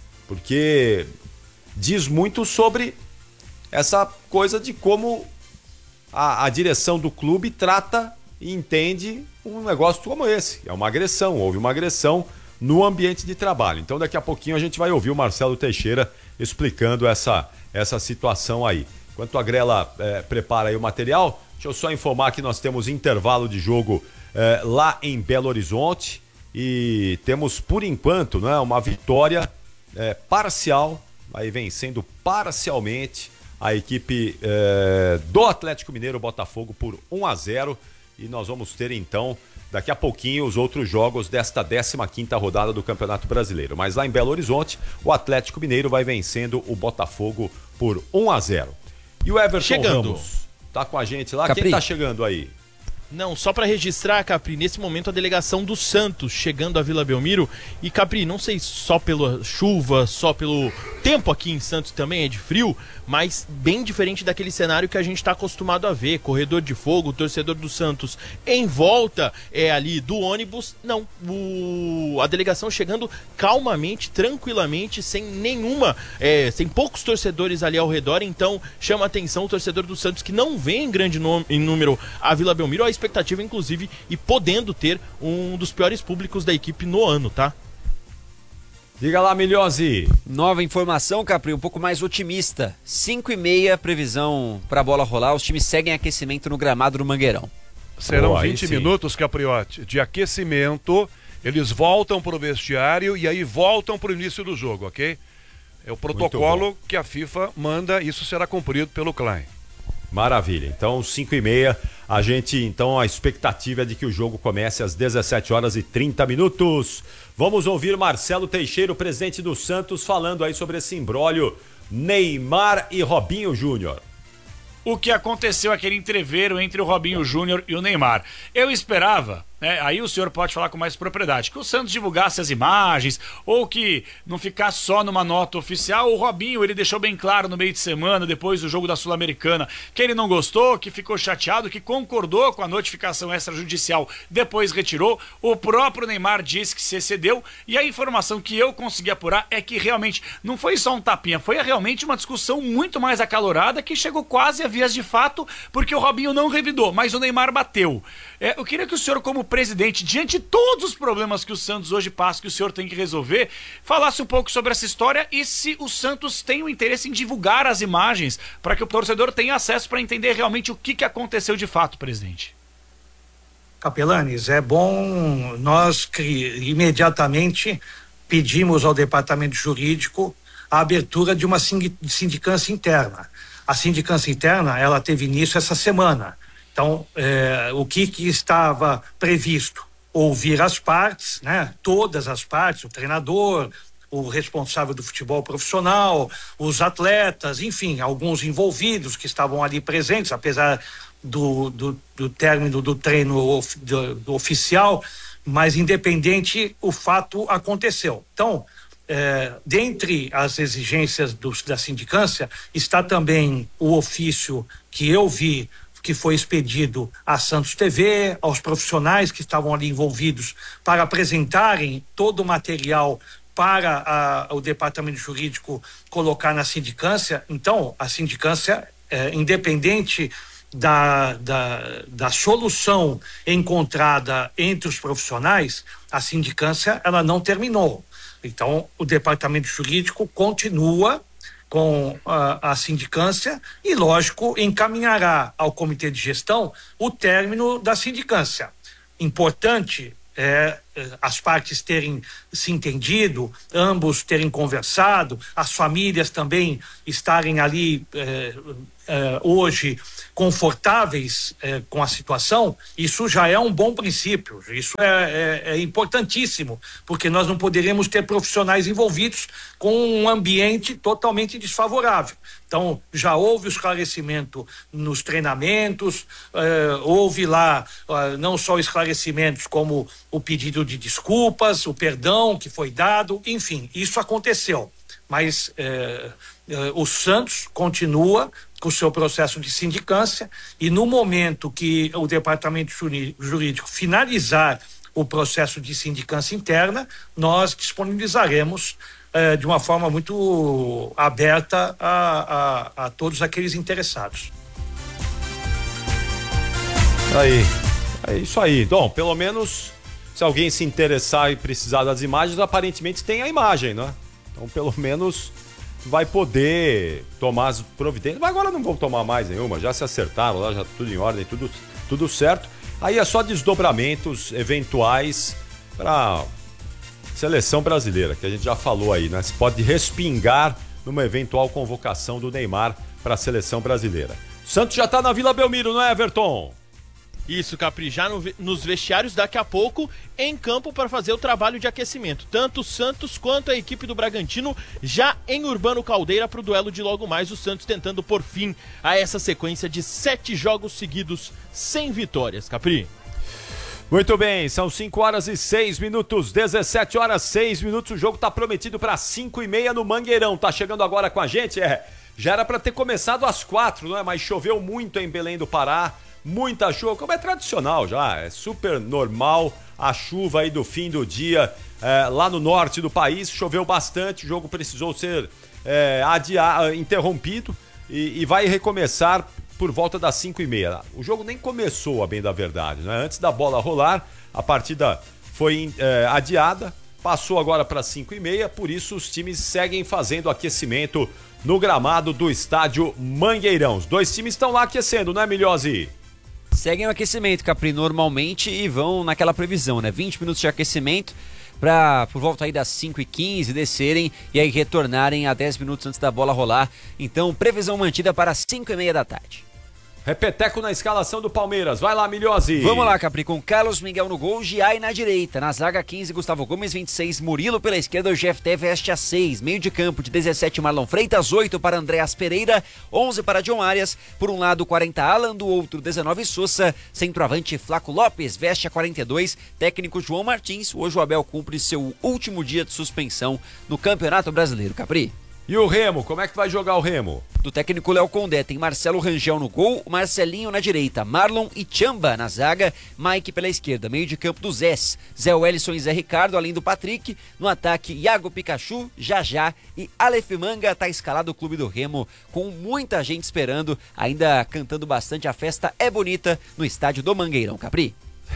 porque diz muito sobre essa coisa de como a direção do clube trata e entende um negócio como esse. É uma agressão, houve uma agressão no ambiente de trabalho. Então daqui a pouquinho a gente vai ouvir o Marcelo Teixeira explicando essa situação aí. Enquanto a Grela prepara aí o material, deixa eu só informar que nós temos intervalo de jogo lá em Belo Horizonte e temos, por enquanto, né, uma vitória parcial, aí vencendo parcialmente a equipe do Atlético Mineiro Botafogo por 1-0, e nós vamos ter então daqui a pouquinho os outros jogos desta 15ª rodada do Campeonato Brasileiro. Mas lá em Belo Horizonte, o Atlético Mineiro vai vencendo o Botafogo por 1-0. E o Everton chegando. Ramos tá com a gente lá. Capri. Quem tá chegando aí? Não, só para registrar, Capri, nesse momento a delegação do Santos chegando à Vila Belmiro. E, Capri, não sei só pela chuva, só pelo tempo aqui em Santos também é de frio, mas bem diferente daquele cenário que a gente está acostumado a ver. Corredor de fogo, o torcedor do Santos em volta ali do ônibus. Não, a delegação chegando calmamente, tranquilamente, sem sem poucos torcedores ali ao redor. Então chama a atenção o torcedor do Santos que não vem em grande em número a Vila Belmiro. A expectativa, inclusive, e podendo ter um dos piores públicos da equipe no ano, tá? Diga lá, Milhose. Nova informação, Capri, um pouco mais otimista. 5h30, previsão para a bola rolar. Os times seguem aquecimento no gramado do Mangueirão. Serão aí 20 sim. minutos, Capriotti, de aquecimento. Eles voltam para o vestiário e aí voltam para o início do jogo, ok? É o protocolo que a FIFA manda, isso será cumprido pelo Klein. Maravilha. Então, 5h30, a expectativa é de que o jogo comece às 17h30. Vamos ouvir Marcelo Teixeira, o presidente do Santos, falando aí sobre esse imbróglio Neymar e Robinho Júnior. O que aconteceu, aquele entreveiro entre o Robinho Júnior e o Neymar. Eu esperava, aí o senhor pode falar com mais propriedade, que o Santos divulgasse as imagens, ou que não ficasse só numa nota oficial. O Robinho, ele deixou bem claro no meio de semana, depois do jogo da Sul-Americana, que ele não gostou, que ficou chateado, que concordou com a notificação extrajudicial, depois retirou. O próprio Neymar disse que se excedeu, e a informação que eu consegui apurar é que realmente não foi só um tapinha, foi realmente uma discussão muito mais acalorada, que chegou quase a vias de fato, porque o Robinho não revidou, mas o Neymar bateu. Eu queria que o senhor, como presidente, diante de todos os problemas que o Santos hoje passa, que o senhor tem que resolver, falasse um pouco sobre essa história e se o Santos tem o interesse em divulgar as imagens para que o torcedor tenha acesso para entender realmente o que aconteceu de fato, presidente. Capelanes, é bom nós imediatamente pedimos ao departamento jurídico a abertura de uma sindicância interna. A sindicância interna, ela teve início essa semana. Então, o que estava previsto? Ouvir as partes, né? Todas as partes, o treinador, o responsável do futebol profissional, os atletas, enfim, alguns envolvidos que estavam ali presentes, apesar do término do treino do oficial, mas independente, o fato aconteceu. Então, dentre as exigências da sindicância está também o ofício que eu vi que foi expedido à Santos TV, aos profissionais que estavam ali envolvidos para apresentarem todo o material para o departamento jurídico colocar na sindicância. Então, a sindicância, independente da solução encontrada entre os profissionais, a sindicância ela não terminou. Então, o departamento jurídico continua com a sindicância e, lógico, encaminhará ao comitê de gestão o término da sindicância. Importante as partes terem se entendido, ambos terem conversado, as famílias também estarem ali hoje confortáveis com a situação. Isso já é um bom princípio, isso é importantíssimo, porque nós não poderemos ter profissionais envolvidos com um ambiente totalmente desfavorável. Então, já houve o esclarecimento nos treinamentos, houve lá não só esclarecimentos como o pedido de desculpas, o perdão que foi dado, enfim, isso aconteceu. Mas o Santos continua com o seu processo de sindicância e no momento que o departamento jurídico finalizar o processo de sindicância interna, nós disponibilizaremos de uma forma muito aberta a todos aqueles interessados. É isso aí. Bom, pelo menos se alguém se interessar e precisar das imagens, aparentemente tem a imagem, né? Então, pelo menos vai poder tomar as providências. Mas agora não vão tomar mais nenhuma, já se acertaram lá, já tudo em ordem, tudo certo. Aí é só desdobramentos eventuais para seleção brasileira, que a gente já falou aí, né? Se pode respingar numa eventual convocação do Neymar para a seleção brasileira. O Santos já tá na Vila Belmiro, não é, Everton? Isso, Capri, já nos vestiários daqui a pouco, em campo para fazer o trabalho de aquecimento. Tanto o Santos quanto a equipe do Bragantino já em Urbano Caldeira para o duelo de logo mais. O Santos tentando por fim a essa sequência de 7 jogos seguidos sem vitórias, Capri. Muito bem, são 5 horas e 6 minutos, 17 horas 6 minutos, o jogo tá prometido para 5h30 no Mangueirão. Tá chegando agora com a gente? Já era para ter começado às 4, não é? Mas choveu muito em Belém do Pará. Muita chuva, como é tradicional já, é super normal a chuva aí do fim do dia lá no norte do país, choveu bastante, o jogo precisou ser interrompido e vai recomeçar por volta das 5h30. O jogo nem começou, a bem da verdade, né? Antes da bola rolar, a partida foi adiada, passou agora para 5h30, por isso os times seguem fazendo aquecimento no gramado do estádio Mangueirão. Os dois times estão lá aquecendo, não é, Milhozzi? Seguem o aquecimento, Capri, normalmente e vão naquela previsão, né? 20 minutos de aquecimento para por volta aí das 5h15 descerem e aí retornarem a 10 minutos antes da bola rolar. Então, previsão mantida para 5h30 da tarde. Repeteco na escalação do Palmeiras. Vai lá, Milhozzi. Vamos lá, Capri, com Carlos Miguel no gol, Giai na direita. Na zaga 15, Gustavo Gomes, 26, Murilo pela esquerda, o GFT veste a 6. Meio de campo de 17, Marlon Freitas, 8 para Andréas Pereira, 11 para John Arias. Por um lado, 40, Alan, do outro, 19, Sousa. Centroavante, Flaco Lopes, veste a 42. Técnico João Martins. Hoje o Abel cumpre seu último dia de suspensão no Campeonato Brasileiro, Capri. E o Remo, como é que vai jogar o Remo? Do técnico Léo Condé tem Marcelo Rangel no gol, Marcelinho na direita, Marlon e Chamba na zaga, Mike pela esquerda, meio de campo do Zés, Zé Wellison e Zé Ricardo, além do Patrick, no ataque Iago Pikachu, Jajá e Aleph Manga. Tá escalado o clube do Remo, com muita gente esperando, ainda cantando bastante. A festa é bonita no estádio do Mangueirão, Capri.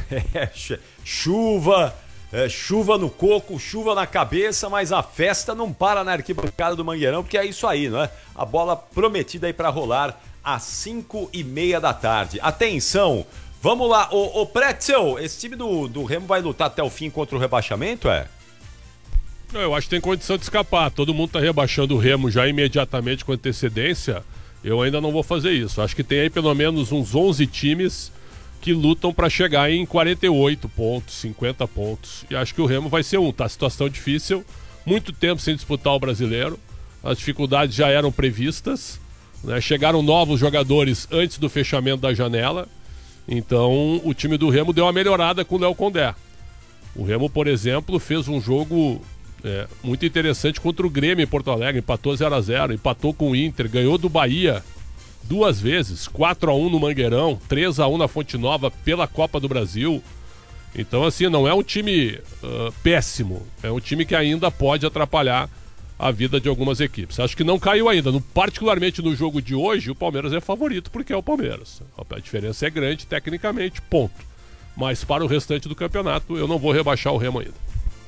Chuva no coco, chuva na cabeça, mas a festa não para na arquibancada do Mangueirão, porque é isso aí, não é? A bola prometida aí para rolar às 5h30 da tarde. Atenção, vamos lá, o Pretzel, esse time do Remo vai lutar até o fim contra o rebaixamento, Eu acho que tem condição de escapar. Todo mundo tá rebaixando o Remo já imediatamente com antecedência. Eu ainda não vou fazer isso. Acho que tem aí pelo menos uns 11 times que lutam para chegar em 48 pontos, 50 pontos. E acho que o Remo vai ser tá? Situação difícil, muito tempo sem disputar o Brasileiro. As dificuldades já eram previstas, né? Chegaram novos jogadores antes do fechamento da janela. Então o time do Remo deu uma melhorada com o Léo Condé. O Remo, por exemplo, fez um jogo muito interessante contra o Grêmio em Porto Alegre. Empatou 0-0, empatou com o Inter, ganhou do Bahia 2 vezes, 4-1 no Mangueirão, 3-1 na Fonte Nova pela Copa do Brasil. Então, assim, não é um time péssimo, é um time que ainda pode atrapalhar a vida de algumas equipes. Acho que não caiu ainda. Particularmente no jogo de hoje, o Palmeiras é favorito porque é o Palmeiras. A diferença é grande tecnicamente, ponto. Mas para o restante do campeonato, eu não vou rebaixar o Remo ainda.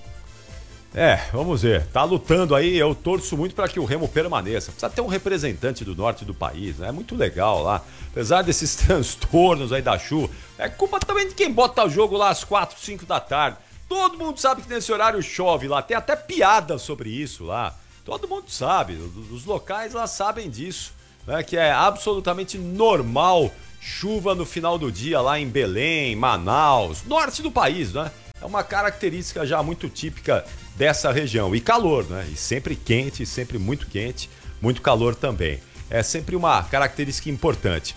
Vamos ver. Tá lutando aí, eu torço muito para que o Remo permaneça. Precisa ter um representante do norte do país, né? É muito legal lá. Apesar desses transtornos aí da chuva, é culpa também de quem bota o jogo lá às 4, 5 da tarde. Todo mundo sabe que nesse horário chove lá, tem até piada sobre isso lá. Todo mundo sabe, os locais lá sabem disso, né? Que é absolutamente normal chuva no final do dia lá em Belém, Manaus, norte do país, né? É uma característica já muito típica dessa região. E calor, né? E sempre quente, sempre muito quente, muito calor também. É sempre uma característica importante.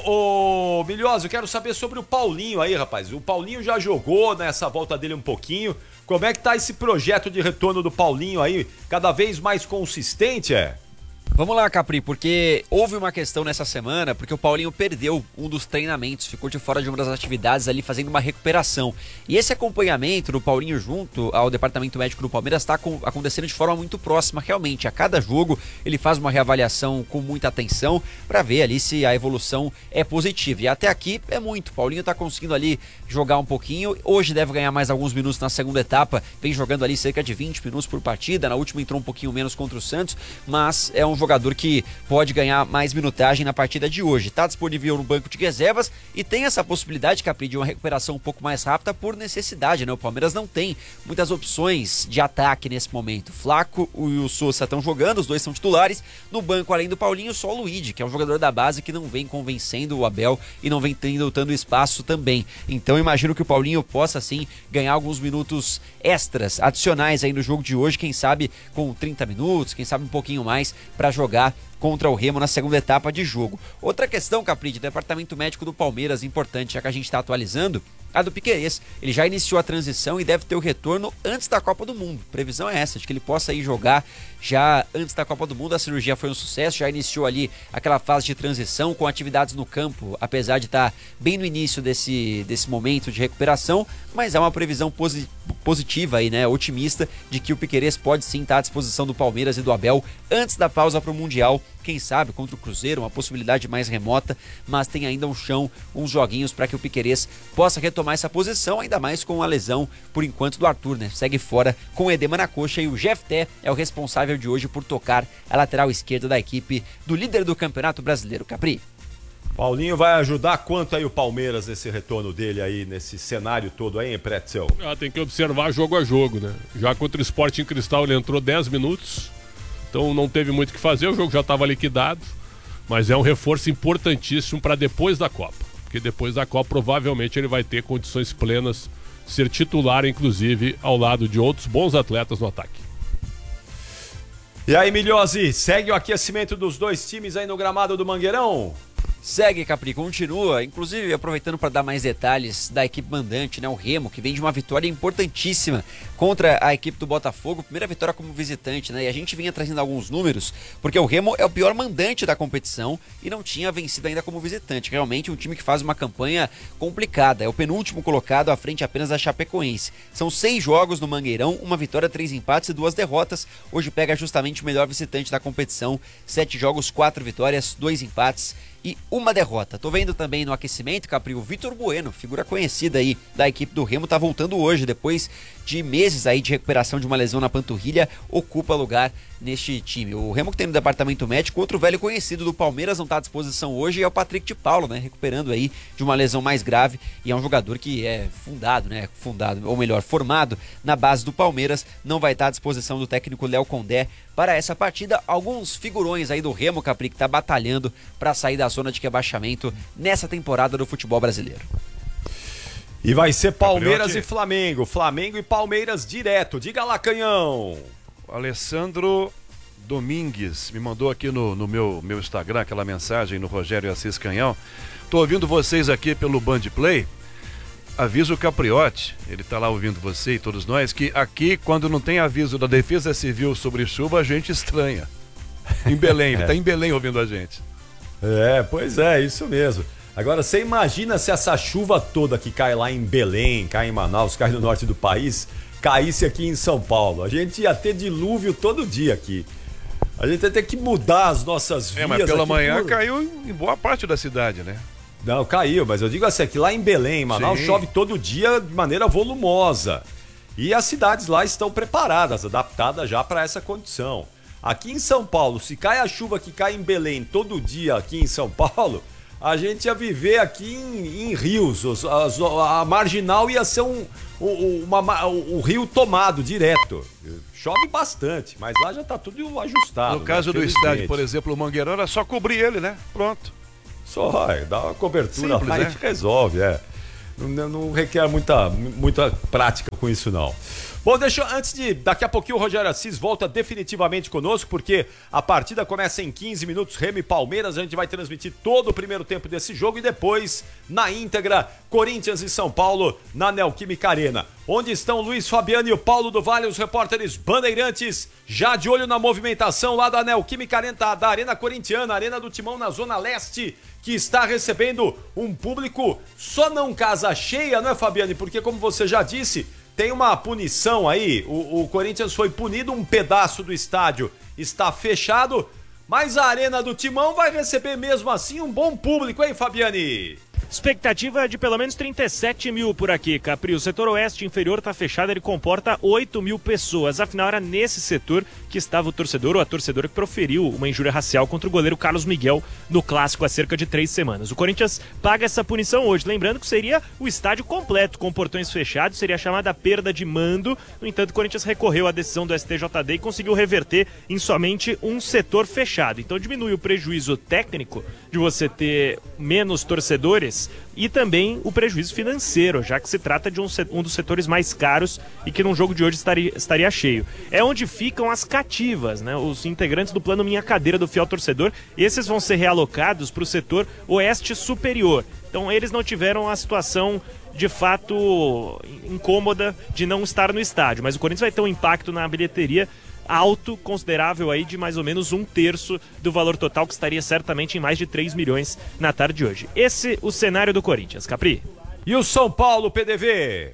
Ô Milhosa, eu quero saber sobre o Paulinho aí, rapaz. O Paulinho já jogou nessa volta dele um pouquinho. Como é que tá esse projeto de retorno do Paulinho aí? Cada vez mais consistente, Vamos lá, Capri, porque houve uma questão nessa semana, porque o Paulinho perdeu um dos treinamentos, ficou de fora de uma das atividades ali fazendo uma recuperação. E esse acompanhamento do Paulinho junto ao departamento médico do Palmeiras está acontecendo de forma muito próxima, realmente. A cada jogo ele faz uma reavaliação com muita atenção para ver ali se a evolução é positiva. E até aqui é muito. O Paulinho está conseguindo ali jogar um pouquinho. Hoje deve ganhar mais alguns minutos na segunda etapa. Vem jogando ali cerca de 20 minutos por partida. Na última entrou um pouquinho menos contra o Santos, mas é um jogador que pode ganhar mais minutagem na partida de hoje. Está disponível no banco de reservas e tem essa possibilidade, Capri, de uma recuperação um pouco mais rápida por necessidade, né? O Palmeiras não tem muitas opções de ataque nesse momento. Flaco e o Sousa estão jogando, os dois são titulares. No banco, além do Paulinho, só o Luigi, que é um jogador da base que não vem convencendo o Abel e não vem dando espaço também. Então imagino que o Paulinho possa sim ganhar alguns minutos extras, adicionais aí no jogo de hoje, quem sabe com 30 minutos, quem sabe um pouquinho mais para jogar contra o Remo na segunda etapa de jogo. Outra questão, Capri, de departamento médico do Palmeiras, importante, já que a gente está atualizando, a do Piquerez. Ele já iniciou a transição e deve ter o retorno antes da Copa do Mundo. Previsão é essa, de que ele possa ir jogar já antes da Copa do Mundo. A cirurgia foi um sucesso, já iniciou ali aquela fase de transição com atividades no campo, apesar de estar bem no início desse momento de recuperação, mas é uma previsão positiva aí, né, otimista, de que o Piquerez pode sim estar à disposição do Palmeiras e do Abel antes da pausa para o Mundial, quem sabe contra o Cruzeiro, uma possibilidade mais remota, mas tem ainda um chão, uns joguinhos para que o Piquerez possa retomar essa posição, ainda mais com a lesão, por enquanto, do Arthur, né, segue fora com edema na coxa, e o Jefté é o responsável de hoje por tocar a lateral esquerda da equipe do líder do Campeonato Brasileiro, Capri. Paulinho vai ajudar quanto aí o Palmeiras nesse retorno dele aí, nesse cenário todo aí, hein, Pretzel? Tem que observar jogo a jogo, né? Já contra o Sporting Cristal ele entrou 10 minutos, então não teve muito o que fazer, o jogo já estava liquidado, mas é um reforço importantíssimo para depois da Copa, porque depois da Copa provavelmente ele vai ter condições plenas de ser titular, inclusive ao lado de outros bons atletas no ataque. E aí, Milhosi, segue o aquecimento dos dois times aí no gramado do Mangueirão? Segue, Capri, continua, inclusive aproveitando para dar mais detalhes da equipe mandante, né, o Remo, que vem de uma vitória importantíssima contra a equipe do Botafogo, primeira vitória como visitante, né, e a gente vinha trazendo alguns números, porque o Remo é o pior mandante da competição e não tinha vencido ainda como visitante, realmente um time que faz uma campanha complicada, é o penúltimo colocado à frente apenas da Chapecoense. São 6 jogos no Mangueirão, uma vitória, 3 empates e 2 derrotas, hoje pega justamente o melhor visitante da competição, 7 jogos, 4 vitórias, 2 empates e 1 derrota. Tô vendo também no aquecimento, Capri, o Vitor Bueno, figura conhecida aí da equipe do Remo, tá voltando hoje, depois de meses aí de recuperação de uma lesão na panturrilha, ocupa lugar neste time. O Remo que tem no departamento médico, outro velho conhecido do Palmeiras não tá à disposição hoje, é o Patrick de Paulo, né, recuperando aí de uma lesão mais grave, e é um jogador que é formado na base do Palmeiras, não vai estar à disposição do técnico Léo Condé para essa partida. Alguns figurões aí do Remo, Capri, que tá batalhando para sair da zona de rebaixamento nessa temporada do futebol brasileiro. E vai ser Palmeiras e Flamengo. Flamengo e Palmeiras direto. Diga lá, Canhão. O Alessandro Domingues me mandou aqui no meu Instagram aquela mensagem no Rogério Assis Canhão. Tô ouvindo vocês aqui pelo Band Play. Aviso o Capriotti, ele tá lá ouvindo você e todos nós, que aqui, quando não tem aviso da Defesa Civil sobre chuva, a gente estranha. Em Belém, ele tá em Belém ouvindo a gente. Pois é, isso mesmo. Agora, você imagina se essa chuva toda que cai lá em Belém, cai em Manaus, cai no norte do país, caísse aqui em São Paulo. A gente ia ter dilúvio todo dia aqui. A gente ia ter que mudar as nossas vias. Mas pela aqui manhã caiu em boa parte da cidade, né? Não, caiu, mas eu digo assim, que lá em Belém, Manaus, chove todo dia de maneira volumosa. E as cidades lá estão preparadas, adaptadas já para essa condição. Aqui em São Paulo, se cai a chuva que cai em Belém todo dia aqui em São Paulo, a gente ia viver aqui em rios. A marginal ia ser o rio tomado direto. Chove bastante, mas lá já tá tudo ajustado. No caso do estádio, por exemplo, o Mangueirão, era só cobrir ele, né? Pronto. Só, dá uma cobertura, simples, aí né? Resolve, Não requer muita prática com isso, não. Bom, daqui a pouquinho o Rogério Assis volta definitivamente conosco, porque a partida começa em 15 minutos, Remo e Palmeiras, a gente vai transmitir todo o primeiro tempo desse jogo e depois, na íntegra, Corinthians e São Paulo, na Neoquímica Arena. Onde estão Luiz Fabiano e o Paulo do Vale, os repórteres bandeirantes, já de olho na movimentação lá da Neoquímica Arena, da Arena Corintiana, Arena do Timão na Zona Leste, que está recebendo um público só não casa cheia, não é, Fabiane? Porque, como você já disse, tem uma punição aí, o Corinthians foi punido, um pedaço do estádio está fechado, mas a Arena do Timão vai receber mesmo assim um bom público, hein, Fabiane? Expectativa de pelo menos 37 mil por aqui, Capri. O setor oeste inferior está fechado, ele comporta 8 mil pessoas. Afinal, era nesse setor que estava o torcedor ou a torcedora que proferiu uma injúria racial contra o goleiro Carlos Miguel no clássico há cerca de 3 semanas. O Corinthians paga essa punição hoje, lembrando que seria o estádio completo, com portões fechados, seria a chamada perda de mando. No entanto, o Corinthians recorreu à decisão do STJD e conseguiu reverter em somente um setor fechado. Então diminui o prejuízo técnico de você ter menos torcedores e também o prejuízo financeiro, já que se trata de um dos setores mais caros e que num jogo de hoje estaria cheio. É onde ficam as cativas, né? Os integrantes do plano Minha Cadeira do Fiel Torcedor, esses vão ser realocados para o setor oeste superior. Então eles não tiveram a situação de fato incômoda de não estar no estádio, mas o Corinthians vai ter um impacto na bilheteria alto, considerável aí, de mais ou menos 1/3 do valor total, que estaria certamente em mais de 3 milhões na tarde de hoje. Esse o cenário do Corinthians, Capri. E o São Paulo, PDV?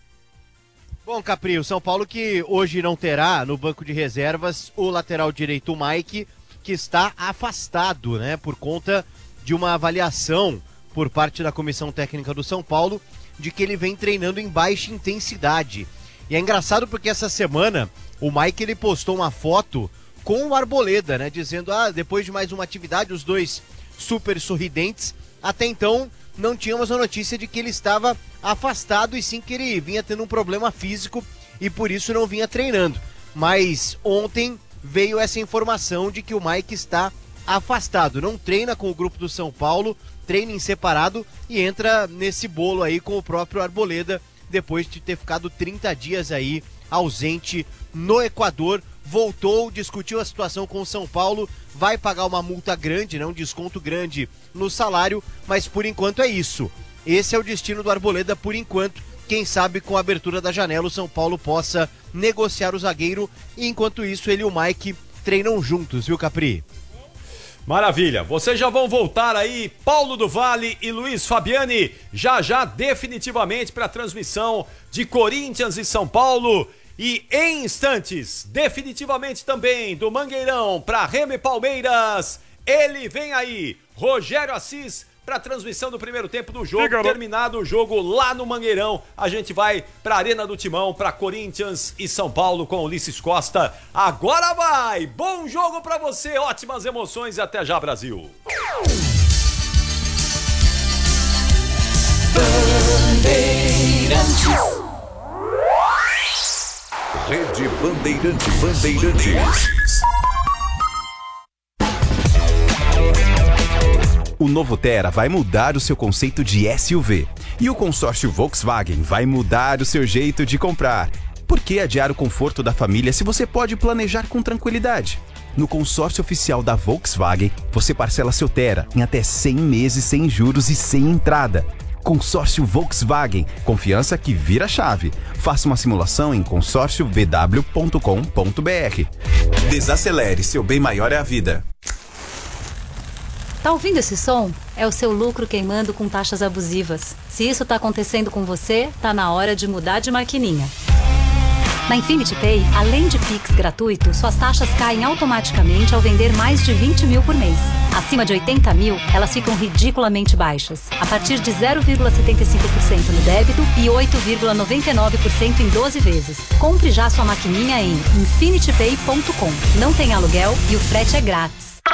Bom, Capri, o São Paulo que hoje não terá no banco de reservas o lateral direito, o Mike, que está afastado, né, por conta de uma avaliação por parte da comissão técnica do São Paulo de que ele vem treinando em baixa intensidade. E é engraçado porque essa semana o Mike ele postou uma foto com o Arboleda, né? Dizendo, depois de mais uma atividade, os dois super sorridentes. Até então não tínhamos a notícia de que ele estava afastado e sim que ele vinha tendo um problema físico e por isso não vinha treinando. Mas ontem veio essa informação de que o Mike está afastado, não treina com o grupo do São Paulo, treina em separado e entra nesse bolo aí com o próprio Arboleda, depois de ter ficado 30 dias aí ausente no Equador. Voltou, discutiu a situação com o São Paulo, vai pagar uma multa grande, né, um desconto grande no salário, mas por enquanto é isso. Esse é o destino do Arboleda por enquanto. Quem sabe com a abertura da janela o São Paulo possa negociar o zagueiro e enquanto isso ele e o Mike treinam juntos, viu, Capri? Maravilha, vocês já vão voltar aí, Paulo do Vale e Luiz Fabiani, já definitivamente para a transmissão de Corinthians e São Paulo. E em instantes, definitivamente também do Mangueirão para Remo e Palmeiras, ele vem aí, Rogério Assis, para a transmissão do primeiro tempo do jogo. Terminado o jogo lá no Mangueirão, a gente vai para a Arena do Timão, para Corinthians e São Paulo com Ulisses Costa. Agora vai! Bom jogo para você, ótimas emoções e até já, Brasil! Rede Bandeirantes. O novo Tera vai mudar o seu conceito de SUV. E o consórcio Volkswagen vai mudar o seu jeito de comprar. Por que adiar o conforto da família se você pode planejar com tranquilidade? No consórcio oficial da Volkswagen, você parcela seu Tera em até 100 meses sem juros e sem entrada. Consórcio Volkswagen, confiança que vira chave. Faça uma simulação em consórciovw.com.br. Desacelere, seu bem maior é a vida. Tá ouvindo esse som? É o seu lucro queimando com taxas abusivas. Se isso tá acontecendo com você, tá na hora de mudar de maquininha. Na Infinity Pay, além de Pix gratuito, suas taxas caem automaticamente ao vender mais de 20 mil por mês. Acima de 80 mil, elas ficam ridiculamente baixas, a partir de 0,75% no débito e 8,99% em 12 vezes. Compre já sua maquininha em infinitypay.com. Não tem aluguel e o frete é grátis.